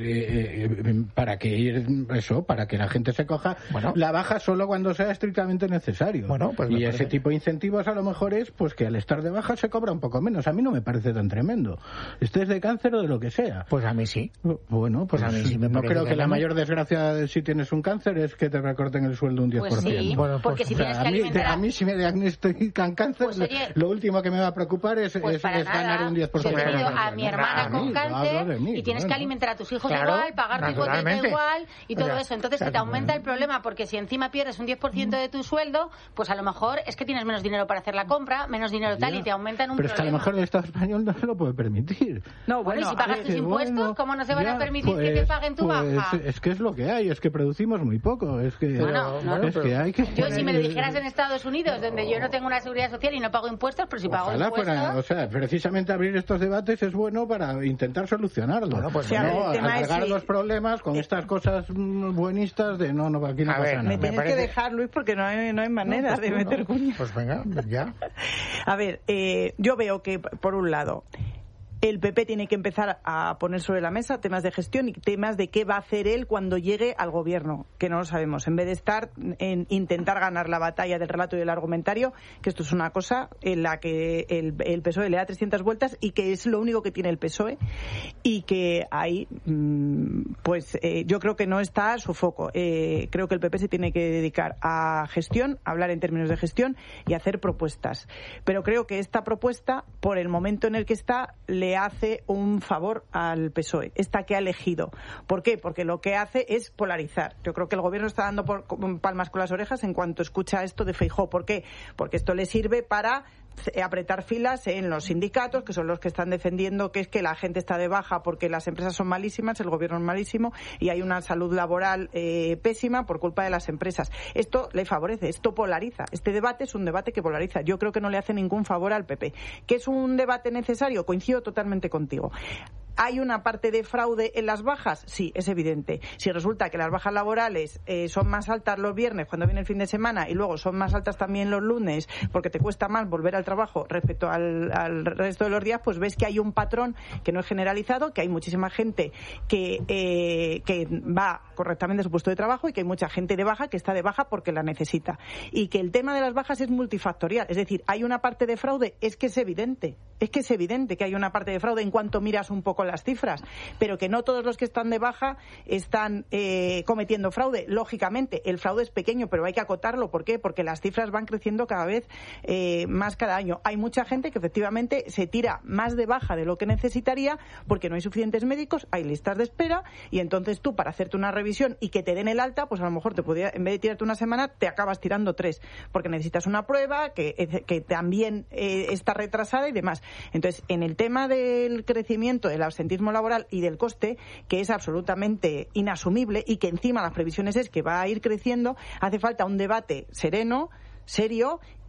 la gente se coja la baja solo cuando sea estrictamente necesario. Pues y ese tipo de incentivos a lo mejor es pues que al estar de baja se cobra un poco menos. A mí no me parece tan tremendo. Estés de cáncer o de lo que sea. Pues a mí sí. Bueno, pues a mí sí me parece. No creo que la mayor desgracia si tienes un cáncer es que te recorten el sueldo un 10%. Pues sí, porque si tienes que alimentar... A mí si me diagnostican cáncer, pues, oye, lo último que me va a preocupar es ganar un 10%. Yo he tenido a mi hermana con cáncer y tienes que alimentar a tus hijos igual, pagar tu hipoteca igual y todo eso. Entonces se te aumenta el problema porque si encima pierdes un 10% de tu sueldo, pues a lo mejor es que tienes menos dinero para hacer la compra, menos dinero tal y te aumentan un problema. Pero es que a lo mejor el Estado español no se lo puede permitir. No, bueno, y si pagas tus impuestos, ¿cómo no se van a permitir que te paguen tu baja? Es que es lo que hay, es que producimos muy poco. Es que que hay que... Yo si me lo dijeras en Estados Unidos, donde yo no tengo una seguridad social y no pago impuestos, pero si pago impuestos... precisamente abrir estos debates es bueno para intentar solucionarlo. Alargar los problemas con estas cosas buenistas de no, aquí no pasa nada. Me tienes que dejar, Luis, porque no hay manera de meter cuña. Pues venga, ya. A ver, yo veo que, por un lado, el PP tiene que empezar a poner sobre la mesa temas de gestión y temas de qué va a hacer él cuando llegue al gobierno, que no lo sabemos. En vez de estar en intentar ganar la batalla del relato y del argumentario, que esto es una cosa en la que el PSOE le da 300 vueltas y que es lo único que tiene el PSOE y que ahí, yo creo que no está su foco. Creo que el PP se tiene que dedicar a gestión, a hablar en términos de gestión y a hacer propuestas. Pero creo que esta propuesta, por el momento en el que está, le hace un favor al PSOE, esta que ha elegido. ¿Por qué? Porque lo que hace es polarizar. Yo creo que el gobierno está dando palmas con las orejas en cuanto escucha esto de Feijóo. ¿Por qué? Porque esto le sirve para apretar filas en los sindicatos, que son los que están defendiendo que es que la gente está de baja porque las empresas son malísimas, el gobierno es malísimo y hay una salud laboral pésima por culpa de las empresas. Esto le favorece, esto polariza. Este debate es un debate que polariza. Yo creo que no le hace ningún favor al PP. ¿Que es un debate necesario? Coincido totalmente contigo. ¿Hay una parte de fraude en las bajas? Sí, es evidente. Si resulta que las bajas laborales son más altas los viernes cuando viene el fin de semana y luego son más altas también los lunes porque te cuesta más volver al trabajo respecto al resto de los días, pues ves que hay un patrón que no es generalizado, que hay muchísima gente que va correctamente a su puesto de trabajo y que hay mucha gente de baja que está de baja porque la necesita. Y que el tema de las bajas es multifactorial. Es decir, ¿hay una parte de fraude? Es que es evidente que hay una parte de fraude en cuanto miras un poco las cifras, pero que no todos los que están de baja están cometiendo fraude. Lógicamente, el fraude es pequeño, pero hay que acotarlo. ¿Por qué? Porque las cifras van creciendo cada vez más cada año. Hay mucha gente que efectivamente se tira más de baja de lo que necesitaría porque no hay suficientes médicos, hay listas de espera y entonces tú para hacerte una revisión y que te den el alta, pues a lo mejor en vez de tirarte una semana, te acabas tirando 3 porque necesitas una prueba que también está retrasada y demás. Entonces, en el tema del crecimiento del absentismo laboral y del coste, que es absolutamente inasumible y que encima las previsiones es que va a ir creciendo, hace falta un debate sereno, serio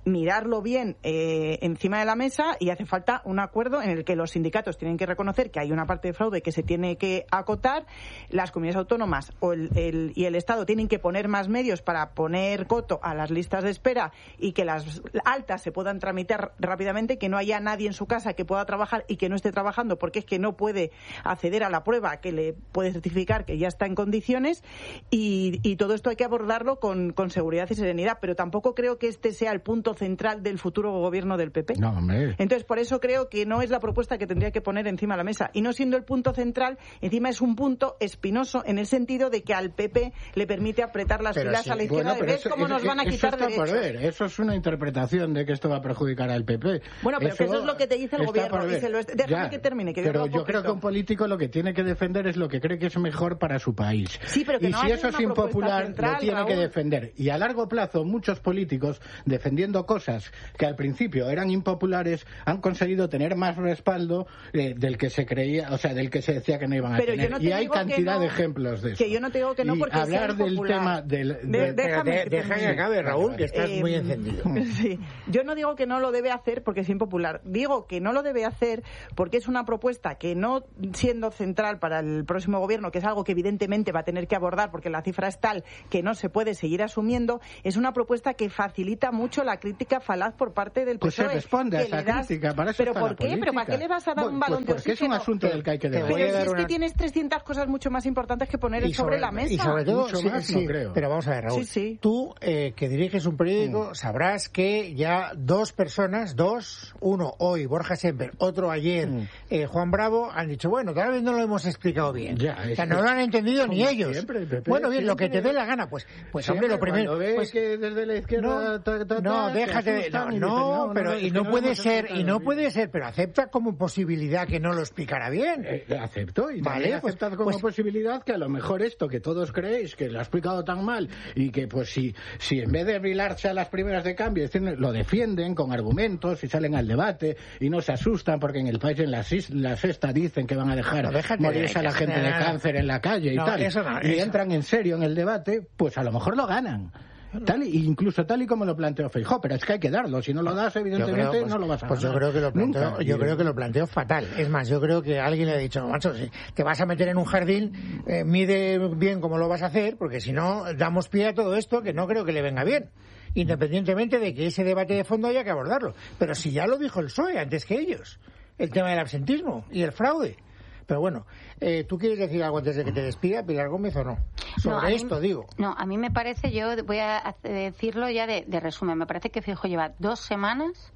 mirarlo bien encima de la mesa, y hace falta un acuerdo en el que los sindicatos tienen que reconocer que hay una parte de fraude que se tiene que acotar, las comunidades autónomas y el Estado tienen que poner más medios para poner coto a las listas de espera y que las altas se puedan tramitar rápidamente, que no haya nadie en su casa que pueda trabajar y que no esté trabajando porque es que no puede acceder a la prueba que le puede certificar que ya está en condiciones, y todo esto hay que abordarlo con seguridad y serenidad, pero tampoco creo que este sea el punto central del futuro gobierno del PP. No, hombre. Entonces, por eso creo que no es la propuesta que tendría que poner encima de la mesa, y no siendo el punto central, encima es un punto espinoso en el sentido de que al PP le permite apretar las filas a la izquierda, de ver cómo nos van a quitar derechos. Eso es una interpretación de que esto va a perjudicar al PP. Bueno, pero eso es lo que te dice el gobierno. Déjame que termine. Pero yo creo que un político lo que tiene que defender es lo que cree que es mejor para su país. Sí, pero que y no si eso es impopular, central, lo tiene Raúl, que defender. Y a largo plazo, muchos políticos, defendiendo cosas que al principio eran impopulares, han conseguido tener más respaldo del que se creía, o sea, del que se decía que no iban a tener. No y hay cantidad de ejemplos de eso. Que yo no te digo que no, porque hablar del tema deja que acabe, Raúl, que estás muy encendido. Sí. Yo no digo que no lo debe hacer porque es impopular. Digo que no lo debe hacer porque es una propuesta que, no siendo central para el próximo gobierno, que es algo que evidentemente va a tener que abordar porque la cifra es tal que no se puede seguir asumiendo, es una propuesta que facilita mucho la crítica falaz por parte del PSOE. Pues se responde a esa crítica, para eso ¿Pero está por la qué? política. ¿Pero para qué le vas a dar un balón de oxígeno? Porque es un asunto del que hay que debatir. Pero si es que tienes 300 cosas mucho más importantes que poner sobre la mesa. Y sobre todo, mucho más, no creo. Pero vamos a ver, Raúl, tú que diriges un periódico sabrás que ya dos personas, uno hoy, Borja Semper, otro ayer, Juan Bravo, han dicho, bueno, tal vez no lo hemos explicado bien. O sea, no lo han entendido ni ellos. Siempre, PP, bueno, bien, lo que te dé la gana, pues hombre, lo primero... Pues que desde la izquierda... No, déjate... pero y no puede ser, pero acepta como posibilidad que no lo explicará bien. Acepto, y también aceptad como posibilidad que a lo mejor esto que todos creéis que lo ha explicado tan mal, y que pues si en vez de brilarse a las primeras de cambio, lo defienden con argumentos y salen al debate y no se asustan porque en el país, en la sexta, dicen que van a dejar morirse a la gente de cáncer en la calle y tal, y entran en serio en el debate, pues a lo mejor lo ganan. Incluso tal y como lo planteó Feijóo, pero es que hay que darlo. Si no lo das, evidentemente no lo vas a ganar. Pues yo creo que lo planteo fatal. Es más, yo creo que alguien le ha dicho, macho, si te vas a meter en un jardín, mide bien cómo lo vas a hacer, porque si no, damos pie a todo esto que no creo que le venga bien. Independientemente de que ese debate de fondo haya que abordarlo. Pero si ya lo dijo el PSOE antes que ellos, el tema del absentismo y el fraude. Pero bueno, ¿tú quieres decir algo antes de que te despida, Pilar Gómez, o no? Sobre esto, digo. No, a mí me parece, yo voy a decirlo ya de resumen, me parece que Feijóo lleva 2 semanas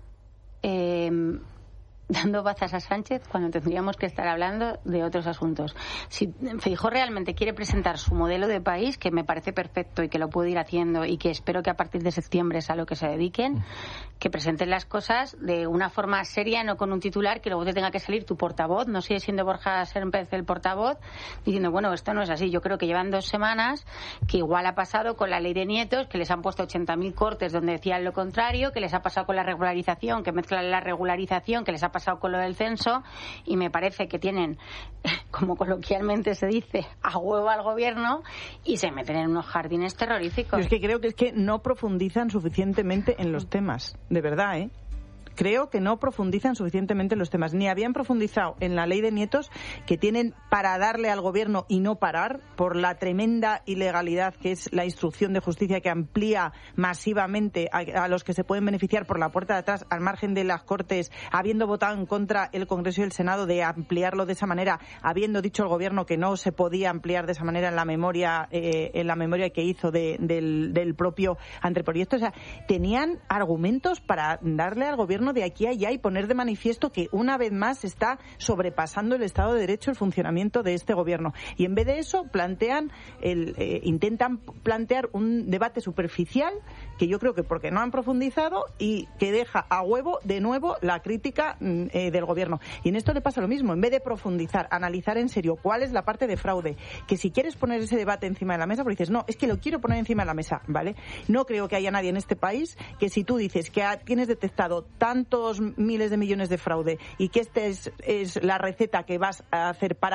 dando bazas a Sánchez cuando tendríamos que estar hablando de otros asuntos. Si Feijóo realmente quiere presentar su modelo de país, que me parece perfecto y que lo puede ir haciendo y que espero que a partir de septiembre es a lo que se dediquen, que presenten las cosas de una forma seria, no con un titular que luego te tenga que salir tu portavoz, no sigue siendo Borja Semper el portavoz, diciendo, bueno, esto no es así. Yo creo que llevan 2 semanas, que igual ha pasado con la ley de nietos, que les han puesto 80.000 cortes donde decían lo contrario, que les ha pasado con la regularización, que mezclan la regularización, que les ha pasado con lo del censo, y me parece que tienen, como coloquialmente se dice, a huevo al gobierno y se meten en unos jardines terroríficos. Yo es que creo que no profundizan suficientemente en los temas, de verdad, ¿eh? Creo que no profundizan suficientemente en los temas. Ni habían profundizado en la ley de nietos, que tienen para darle al gobierno y no parar, por la tremenda ilegalidad que es la instrucción de justicia, que amplía masivamente a los que se pueden beneficiar por la puerta de atrás, al margen de las Cortes, habiendo votado en contra el Congreso y el Senado de ampliarlo de esa manera, habiendo dicho el gobierno que no se podía ampliar de esa manera en la memoria que hizo del propio anteproyecto. O sea, tenían argumentos para darle al gobierno de aquí a allá y poner de manifiesto que una vez más está sobrepasando el Estado de Derecho el funcionamiento de este gobierno. Y en vez de eso intentan plantear un debate superficial, que yo creo que porque no han profundizado, y que deja a huevo de nuevo la crítica del gobierno. Y en esto le pasa lo mismo. En vez de profundizar, analizar en serio cuál es la parte de fraude, que si quieres poner ese debate encima de la mesa, porque dices, no, es que lo quiero poner encima de la mesa, ¿vale? No creo que haya nadie en este país que, si tú dices que tienes detectado tantos miles de millones de fraude y que esta es la receta que vas a hacer para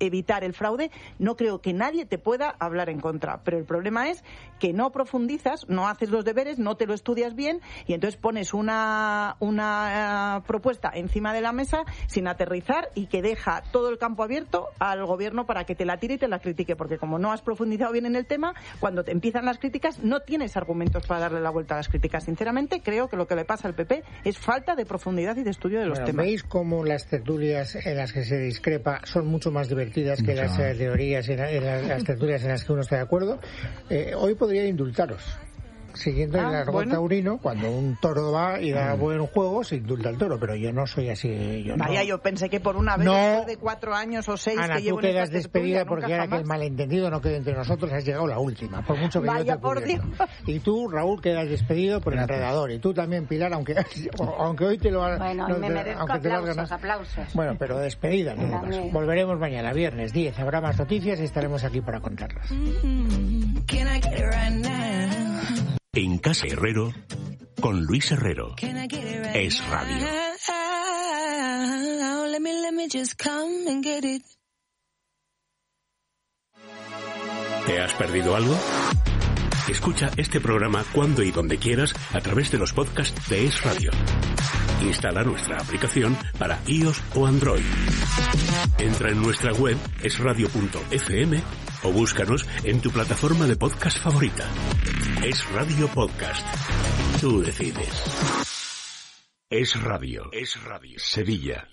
evitar el fraude, no creo que nadie te pueda hablar en contra. Pero el problema es que no profundizas, no haces los deberes, no te lo estudias bien y entonces pones una propuesta encima de la mesa sin aterrizar y que deja todo el campo abierto al gobierno para que te la tire y te la critique, porque como no has profundizado bien en el tema, cuando te empiezan las críticas no tienes argumentos para darle la vuelta a las críticas. Sinceramente, creo que lo que le pasa al PP es falta de profundidad y de estudio de los temas. ¿Veis cómo las tertulias en las que se discrepa son mucho más divertidas que las teorías y las tertulias en las que uno está de acuerdo? Hoy podría indultaros. Siguiendo el argot taurino, cuando un toro va y da buen juego, se indulta el toro, pero yo no soy así. Yo pensé que por una vez, después de 4 años o 6 Ana, que llevo tú quedas despedida porque ahora que el malentendido no quede entre nosotros, has llegado la última, por mucho que Vaya, por Dios. Y tú, Raúl, quedas despedido por enredador, y tú también, Pilar, aunque hoy te lo Bueno, me merezco aplausos. Bueno, pero despedida, no. Volveremos mañana, viernes 10, habrá más noticias y estaremos aquí para contarlas. En Casa Herrero, con Luis Herrero. Es Radio. ¿Te has perdido algo? Escucha este programa cuando y donde quieras a través de los podcasts de Es Radio. Instala nuestra aplicación para iOS o Android. Entra en nuestra web esradio.fm o búscanos en tu plataforma de podcast favorita. Es Radio Podcast. Tú decides. Es Radio. Sevilla.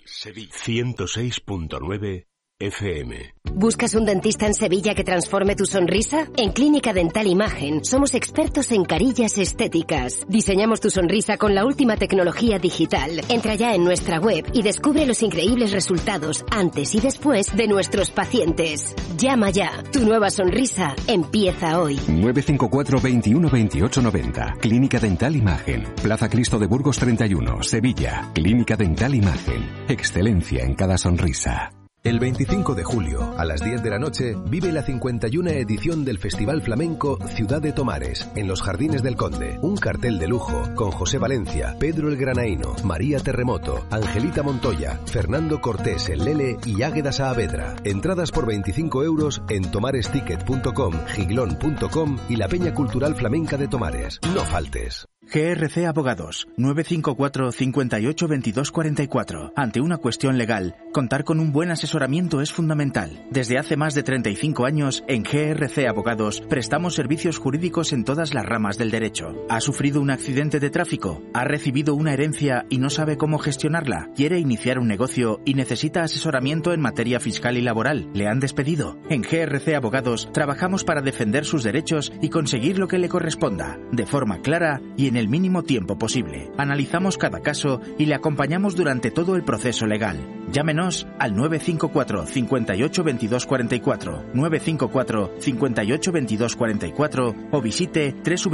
106.9 FM. ¿Buscas un dentista en Sevilla que transforme tu sonrisa? En Clínica Dental Imagen somos expertos en carillas estéticas. Diseñamos tu sonrisa con la última tecnología digital. Entra ya en nuestra web y descubre los increíbles resultados antes y después de nuestros pacientes. Llama ya. Tu nueva sonrisa empieza hoy. 954 21 28 90. Clínica Dental Imagen. Plaza Cristo de Burgos 31, Sevilla. Clínica Dental Imagen. Excelencia en cada sonrisa. El 25 de julio, a las 10 de la noche, vive la 51 edición del Festival Flamenco Ciudad de Tomares, en los Jardines del Conde. Un cartel de lujo, con José Valencia, Pedro el Granaíno, María Terremoto, Angelita Montoya, Fernando Cortés el Lele y Águeda Saavedra. Entradas por 25 euros en tomaresticket.com, giglón.com y la Peña Cultural Flamenca de Tomares. No faltes. GRC Abogados, 954 58 22 44. Ante una cuestión legal, contar con un buen asesoramiento es fundamental. Desde hace más de 35 años, en GRC Abogados, prestamos servicios jurídicos en todas las ramas del derecho. ¿Ha sufrido un accidente de tráfico? ¿Ha recibido una herencia y no sabe cómo gestionarla? ¿Quiere iniciar un negocio y necesita asesoramiento en materia fiscal y laboral? ¿Le han despedido? En GRC Abogados, trabajamos para defender sus derechos y conseguir lo que le corresponda, de forma clara y en el mínimo tiempo posible. Analizamos cada caso y le acompañamos durante todo el proceso legal. Llámenos al 954 58 22 44, 954 58 22 44 o visite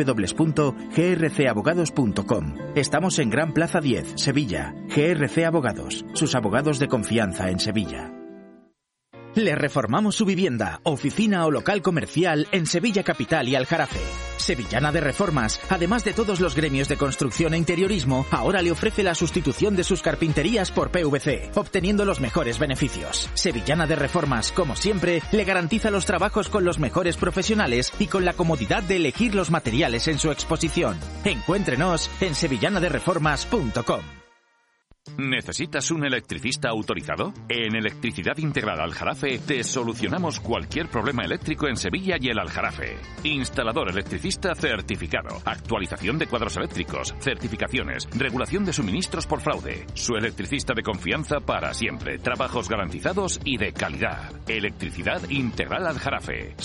www.grcabogados.com. Estamos en Gran Plaza 10, Sevilla. GRC Abogados, sus abogados de confianza en Sevilla. Le reformamos su vivienda, oficina o local comercial en Sevilla Capital y Aljarafe. Sevillana de Reformas, además de todos los gremios de construcción e interiorismo, ahora le ofrece la sustitución de sus carpinterías por PVC, obteniendo los mejores beneficios. Sevillana de Reformas, como siempre, le garantiza los trabajos con los mejores profesionales y con la comodidad de elegir los materiales en su exposición. Encuéntrenos en sevillanadereformas.com. ¿Necesitas un electricista autorizado? En Electricidad Integral Aljarafe te solucionamos cualquier problema eléctrico en Sevilla y el Aljarafe. Instalador electricista certificado, actualización de cuadros eléctricos, certificaciones, regulación de suministros por fraude. Su electricista de confianza para siempre, trabajos garantizados y de calidad. Electricidad Integral Aljarafe.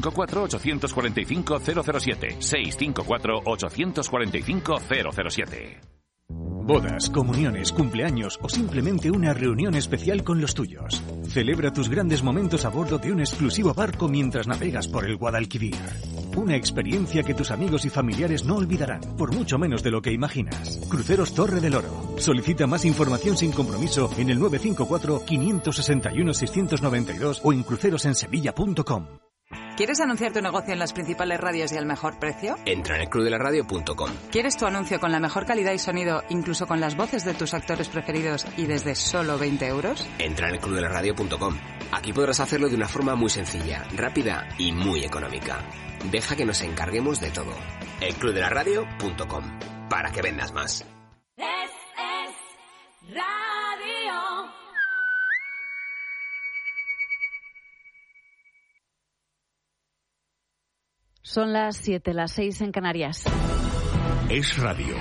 654-845-007. 654-845-007. Bodas, comuniones, cumpleaños o simplemente una reunión especial con los tuyos. Celebra tus grandes momentos a bordo de un exclusivo barco mientras navegas por el Guadalquivir. Una experiencia que tus amigos y familiares no olvidarán, por mucho menos de lo que imaginas. Cruceros Torre del Oro. Solicita más información sin compromiso en el 954-561-692 o en crucerosensevilla.com. ¿Quieres anunciar tu negocio en las principales radios y al mejor precio? Entra en elclubdelaradio.com. ¿Quieres tu anuncio con la mejor calidad y sonido, incluso con las voces de tus actores preferidos y desde solo 20 euros? Entra en elclubdelaradio.com. Aquí podrás hacerlo de una forma muy sencilla, rápida y muy económica. Deja que nos encarguemos de todo. elclubdelaradio.com, para que vendas más. Radio. Son las 7, las 6 en Canarias. Es Radio.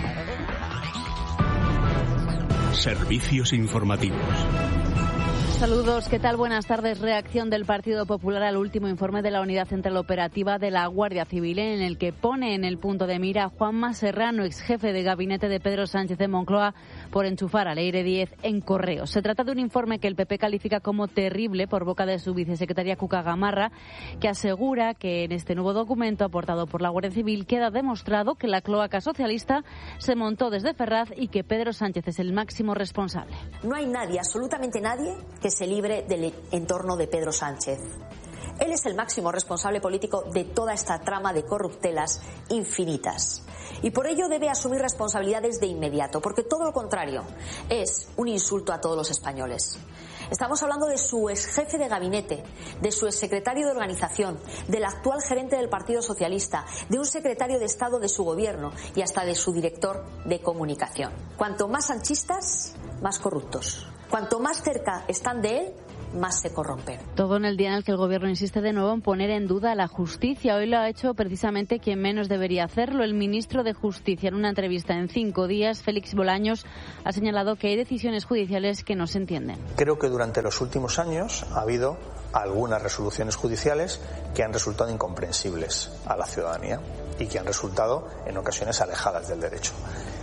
Servicios informativos. Saludos, ¿qué tal? Buenas tardes. Reacción del Partido Popular al último informe de la Unidad Central Operativa de la Guardia Civil, en el que pone en el punto de mira a Juanma Serrano, ex jefe de gabinete de Pedro Sánchez de Moncloa, por enchufar a Leire Díez en correos. Se trata de un informe que el PP califica como terrible por boca de su vicesecretaria Cuca Gamarra, que asegura que en este nuevo documento aportado por la Guardia Civil queda demostrado que la cloaca socialista se montó desde Ferraz y que Pedro Sánchez es el máximo responsable. No hay nadie, absolutamente nadie, que se libre del entorno de Pedro Sánchez. Él es el máximo responsable político de toda esta trama de corruptelas infinitas. Y por ello debe asumir responsabilidades de inmediato, porque todo lo contrario es un insulto a todos los españoles. Estamos hablando de su ex jefe de gabinete, de su ex secretario de organización, del actual gerente del Partido Socialista, de un secretario de Estado de su gobierno y hasta de su director de comunicación. Cuanto más sanchistas, más corruptos. Cuanto más cerca están de él, más se corrompen. Todo en el día en el que el Gobierno insiste de nuevo en poner en duda la justicia. Hoy lo ha hecho precisamente quien menos debería hacerlo, el ministro de Justicia. En una entrevista en 5 días, Félix Bolaños ha señalado que hay decisiones judiciales que no se entienden. Creo que durante los últimos años ha habido algunas resoluciones judiciales que han resultado incomprensibles a la ciudadanía y que han resultado en ocasiones alejadas del derecho.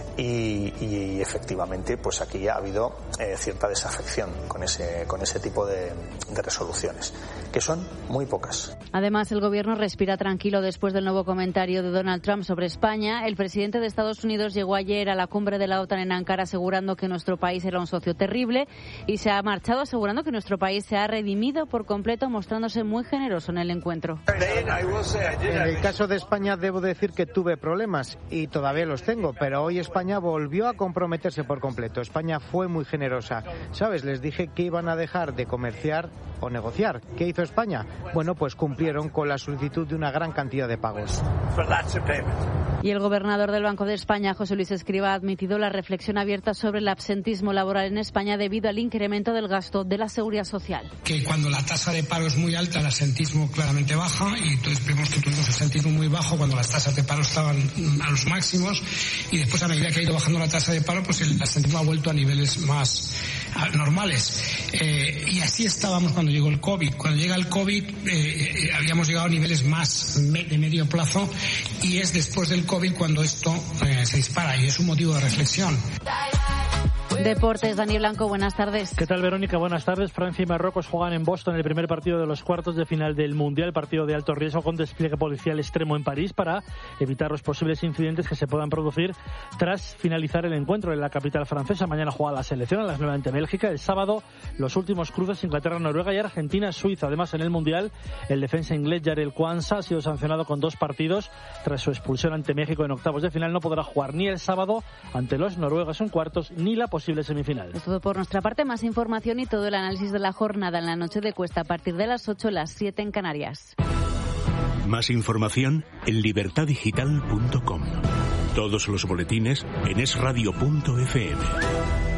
Y efectivamente, pues aquí ha habido cierta desafección con ese tipo de resoluciones, que son muy pocas. Además, el Gobierno respira tranquilo después del nuevo comentario de Donald Trump sobre España. El presidente de Estados Unidos llegó ayer a la cumbre de la OTAN en Ankara asegurando que nuestro país era un socio terrible y se ha marchado asegurando que nuestro país se ha redimido por completo, mostrándose muy generoso en el encuentro. En el caso de España debo decir que tuve problemas y todavía los tengo, pero hoy España volvió a comprometerse por completo. España fue muy generosa. ¿Sabes? Les dije que iban a dejar de comerciar o negociar. ¿Qué hizo España? Bueno, pues cumplieron con la solicitud de una gran cantidad de pagos. Y el gobernador del Banco de España, José Luis Escrivá, ha admitido la reflexión abierta sobre el absentismo laboral en España debido al incremento del gasto de la seguridad social. Que cuando la tasa de paro es muy alta, el absentismo claramente baja, y entonces vemos que tuvimos absentismo muy bajo cuando las tasas de paro estaban a los máximos, y después a medida que ha ido bajando la tasa de paro, pues el absentismo ha vuelto a niveles más normales. Y así estábamos cuando llegó el COVID. Cuando llega el COVID habíamos llegado a niveles más de medio plazo, y es después del COVID cuando esto se dispara, y es un motivo de reflexión. Deportes, Daniel Blanco, buenas tardes. ¿Qué tal, Verónica? Buenas tardes. Francia y Marruecos juegan en Boston el primer partido de los cuartos de final del Mundial, partido de alto riesgo con despliegue policial extremo en París para evitar los posibles incidentes que se puedan producir tras finalizar el encuentro en la capital francesa. Mañana juega la selección a las 9 ante Bélgica. El sábado los últimos cruces Inglaterra, Noruega y Argentina, Suiza. Además, en el Mundial, el defensa inglés Jarell Quansah ha sido sancionado con 2 partidos tras su expulsión ante México en octavos de final. No podrá jugar ni el sábado ante los noruegos en cuartos ni la posible semifinal. Es todo por nuestra parte. Más información y todo el análisis de la jornada en la noche de Cuesta a partir de las 8, las 7 en Canarias. Más información en libertadigital.com. Todos los boletines en esradio.fm.